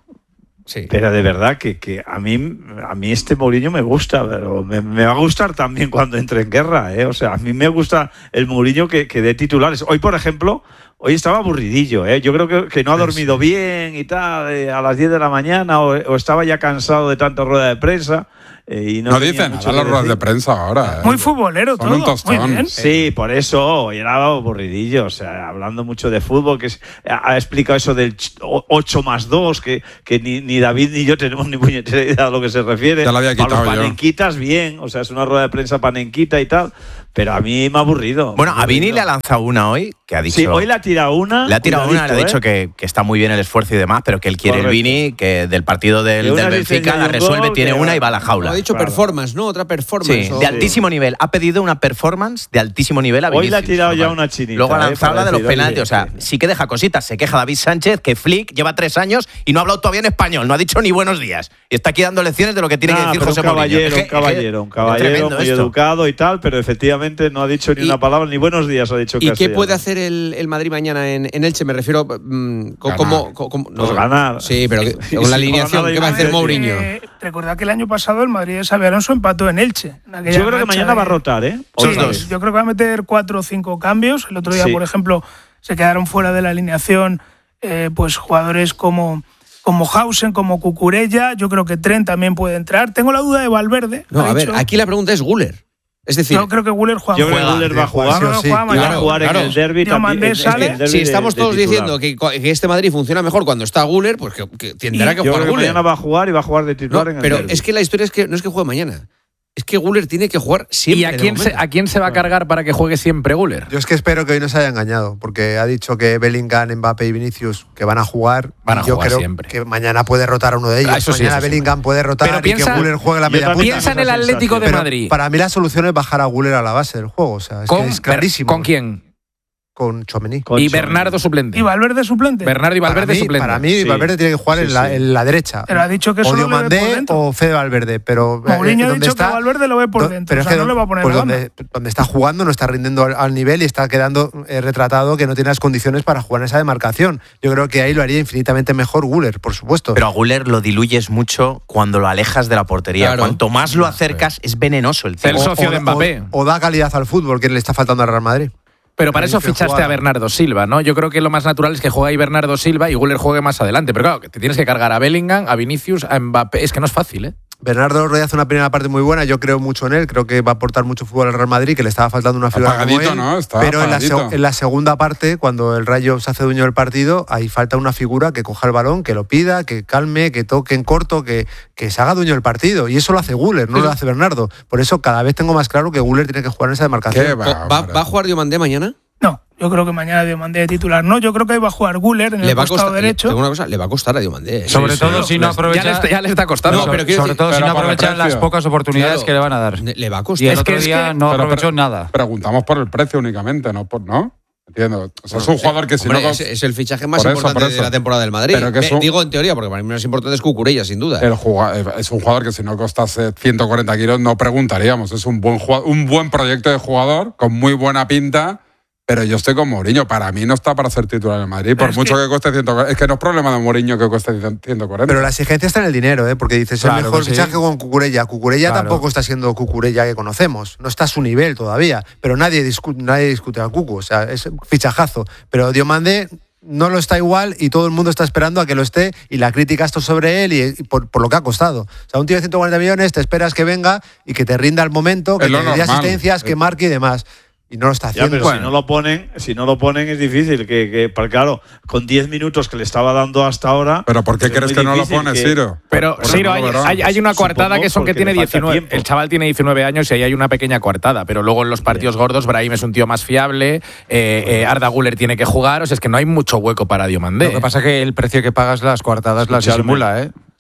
Sí. Pero de verdad que, que a mí a mí este Mourinho me gusta, pero me, me va a gustar también cuando entre en guerra, ¿eh? O sea, a mí me gusta el Mourinho que, que dé titulares. Hoy, por ejemplo, hoy estaba aburridillo, ¿eh? Yo creo que, que no ha dormido bien y tal, eh, a las diez de la mañana, o, o estaba ya cansado de tanta rueda de prensa. Eh, y no no dice nada las ruedas de prensa ahora. ¿eh? Muy futbolero Son todo. un tostón. Muy bien. Sí, por eso, hoy era aburridillo, o sea, hablando mucho de fútbol, que es, ha explicado eso del ocho más dos, que, que ni, ni David ni yo tenemos ni puñetera idea a lo que se refiere. Ya lo había quitado a los yo. panenquitas, bien, o sea, es una rueda de prensa panenquita y tal, pero a mí me ha aburrido. Bueno, a Vini le ha lanzado una hoy, que ha dicho... Sí, hoy le ha tirado una. Le ha tirado una, le ha ¿eh? dicho que, que está muy bien el esfuerzo y demás, pero que él quiere Correcto. el Vini, que del partido del, Que una del dice Benfica que la hay un resuelve, gol, tiene que una va- y va a la jaula. Ha dicho Claro. performance, ¿no? Otra performance. Sí, o- de altísimo nivel. Ha pedido una performance de altísimo nivel a Hoy le ha Vinicius. tirado ya Luego- una chinita. Luego ha ¿eh? lanzado la Para de los decir, penaltis. oye, O sea, sí que deja cositas. Se queja David Sánchez que Flick lleva tres años y no ha hablado todavía en español. No ha dicho ni buenos días. Y está aquí dando lecciones de lo que tiene nah, que decir pero José un caballero, Mourinho. Es que- un caballero, un caballero tremendo muy esto. educado y tal, pero efectivamente no ha dicho ni Y- una palabra, ni buenos días ha dicho. ¿Y qué castellano. puede hacer el, el Madrid mañana en, en Elche? Me refiero. mm, co- Ganar. como, co- como- no, Pues ganar. Sí, pero que- Sí, con la sí, alineación, ganar ¿qué va a y hacer ganar. Mourinho? Eh, recordad que el año pasado el Madrid de Xabi Alonso empató en Elche. en aquella Yo creo que racha mañana de- va a rotar, ¿eh? Sí, Otra vez. yo creo que va a meter cuatro o cinco cambios. El otro día, Sí. por ejemplo, se quedaron fuera de la alineación eh, pues jugadores como, como Hausen, como Cucurella. Yo creo que Trent también puede entrar. Tengo la duda de Valverde. No, ha a ver, dicho. aquí la pregunta es Guller. Es decir, Yo creo que Guller juega. Yo creo que Juega. Müller va a jugar. Yo creo que sí, juega Y va a mañana. jugar claro. en el derby Diomandé también. en- sale. en el derbi si de- estamos de todos titular. diciendo que, que este Madrid funciona mejor cuando está Guller, pues que, que tendrá Y- que Yo jugar creo que Guller. mañana va a jugar y va a jugar de No, titular en el pero derbi. es que la historia es que no es que juegue mañana. Es que Guller tiene que jugar siempre. ¿Y a de quién, se, momento. a quién se va a cargar para que juegue siempre Guller? Yo es que espero que hoy no se haya engañado, porque ha dicho que Bellingham, Mbappé y Vinicius que van a jugar. Van a y yo jugar creo siempre. que mañana puede rotar a uno de ellos. Ah, eso sí, mañana eso sí. Bellingham puede rotar Pero y piensa- que Guller juegue la yo media también punta. Piensa en el esa Atlético de Pero Madrid. para mí la solución es bajar a Guller a la base del juego. O sea, es, ¿Con, que es clarísimo. ¿Con quién? Con Tchouaméni. Con Y Tchouaméni. Bernardo suplente. ¿Y Valverde suplente? Bernardo y Valverde para mí, suplente. Para mí, Sí. Valverde tiene que jugar Sí, en, la, sí. en la derecha. Pero ha dicho que o solo le ve por Diomandé dentro. o Fede Valverde. Pero eh, Mourinho ha donde dicho está, que Valverde lo ve por do- dentro. Pero O es sea, que no le va a poner pues banda. donde, donde está jugando no está rindiendo al, al nivel y está quedando eh, retratado que no tiene las condiciones para jugar en esa demarcación. Yo creo que ahí lo haría infinitamente mejor Guller, por supuesto. Pero a Guller lo diluyes mucho cuando lo alejas de la portería. Claro. Cuanto más lo acercas, es venenoso el tío. El socio de Mbappé. O, o da calidad al fútbol que le está faltando al Real Madrid. Pero para eso Que fichaste jugara. a Bernardo Silva, ¿no? Yo creo que lo más natural es que juegue ahí Bernardo Silva y Guller juegue más adelante. Pero claro, que te tienes que cargar a Bellingham, a Vinicius, a Mbappé. Es que no es fácil, ¿eh? Bernardo Roy hace una primera parte muy buena, yo creo mucho en él, creo que va a aportar mucho fútbol al Real Madrid, que le estaba faltando una figura como Apagadito, él, ¿no? Está pero en la, apagadito. seg- en la segunda parte, cuando el Rayo se hace dueño del partido, ahí falta una figura que coja el balón, que lo pida, que calme, que toque en corto, que, que se haga dueño del partido, y eso lo hace Guller, no lo hace Bernardo. Por eso cada vez tengo más claro que Guller tiene que jugar en esa demarcación. ¿Qué ¿Va, va, va, a jugar Diomandé mañana? No, yo creo que mañana Diomandé de titular. No, yo creo que ahí va a jugar Guller en Le el va a costado costar, derecho. le, una cosa, le va a costar a Diomandé. Sobre Sí, todo sí, si no les- aprovecha. Ya le, está, ya le está costando. No, pero quiero sobre decir- todo si pero no por el aprovechan las precio. pocas oportunidades Claro. que le van a dar. Le va a Y costar. el Es que otro es día que- no Pero aprovechó pre- nada. Preguntamos por el precio únicamente, no por, ¿no? Entiendo. O sea, es un jugador que si Hombre, no. es, es el fichaje más Por eso, importante por de eso. la temporada del Madrid. Pero que es Me- un- Digo en teoría, porque para mí lo más importante es Cucurella, sin duda. El juga- es un jugador que si no costase ciento cuarenta kilos no preguntaríamos. Es un buen, jugado- un buen proyecto de jugador con muy buena pinta. Pero yo estoy con Mourinho. Para mí no está para ser titular en Madrid. Por es mucho que, que- cueste ciento cuarenta. Es que no es problema de Mourinho que cueste ciento cuarenta. Pero la exigencia está en el dinero, ¿eh? Porque dices, Claro el mejor que sí. fichaje con Cucurella. Cucurella Claro. tampoco está siendo Cucurella que conocemos. No está a su nivel todavía. Pero nadie, discu- nadie discute al Cucu. O sea, es fichajazo. Pero Diomandé no lo está igual y todo el mundo está esperando a que lo esté y la crítica está sobre él y, y por, por lo que ha costado. O sea, un tío de ciento cuarenta millones te esperas que venga y que te rinda al momento, que Es te lo dé normal. asistencias, que marque y demás. Y no lo está Ya, haciendo. pero si no lo ponen, si no lo ponen es difícil, que, que porque, claro, con diez minutos que le estaba dando hasta ahora. ¿Pero por qué es crees muy que no lo difícil pones, que- Ciro? Pero, Por- Ciro, por- hay, por- hay, hay una Supongo coartada que son que porque tiene le falta diecinueve. tiempo. El chaval tiene diecinueve años y ahí hay una pequeña coartada. Pero luego en los partidos gordos, Brahim es un tío más fiable. Eh, eh, Arda Güler tiene que jugar. O sea, es que no hay mucho hueco para Diomandé. Lo que pasa es que el precio que pagas las coartadas las Escuchadme. disimula, ¿eh?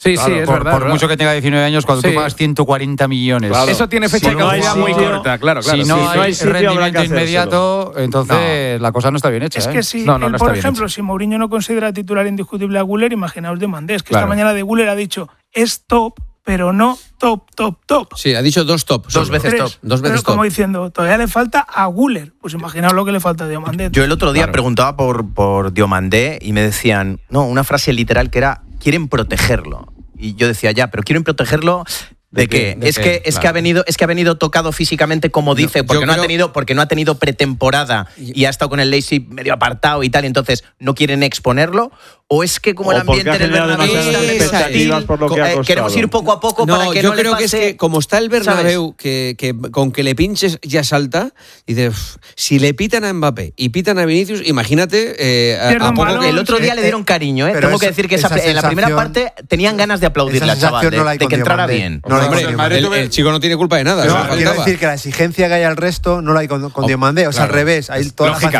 Sí, Claro, sí, es por, verdad. por verdad. mucho que tenga diecinueve años, cuando Sí. tú pagas ciento cuarenta millones. Claro. Eso tiene fecha Si de no hay caducidad muy sitio- corta, claro, claro. Si no Sí, hay, no hay sitio, habrá rendimiento que hacérselo. inmediato, entonces la cosa no está bien hecha. Es ¿eh? que si, no, no, él, no por está bien ejemplo, hecha. si Mourinho no considera titular indiscutible a Güler, imaginaos de Mandés, que Claro. esta mañana de Güler ha dicho es top, pero no top, top, top. Sí, ha dicho dos top. Dos veces Tres. top. Dos Pero veces como top. diciendo, todavía le falta a Güler. Pues imaginaos lo que le falta a Diomandé. Yo el otro día Claro. preguntaba por, por Diomandé y me decían, no, una frase literal que era, quieren protegerlo. Y yo decía, ya, pero quieren protegerlo. ¿De, ¿De qué? qué? ¿De es qué? que es Claro. que ha venido es que ha venido tocado físicamente como dice, yo porque no ha creo- tenido porque no ha tenido pretemporada y ha estado con el Leipzig medio apartado y tal, y entonces no quieren exponerlo, o es que como O el ambiente porque ha en el generado Bernabéu demasiadas está expectativas hostil, por lo que ha eh, costado. queremos ir poco a poco No, para que yo no creo le que es pase, que como está el Bernabéu, que, que con que le pinches ya salta, y dices, "Uf, si le pitan a Mbappé y pitan a Vinicius, imagínate eh, a, Pierden a poco balón, que el otro día le dieron cariño, ¿eh? Pero Tengo que esa- decir que esa- esa en la primera sensación- parte tenían ganas de aplaudirle Esa al chaval, sensación de, no la hay de con que entrara Diomandé. bien. No la hay con Hombre, Diomandé. el, el chico no tiene culpa de nada. No, o sea, quiero faltaba. decir que la exigencia que hay al resto no la hay con, con Oh, Diomandé. O sea, claro. al revés. Hay toda la Lógicamente,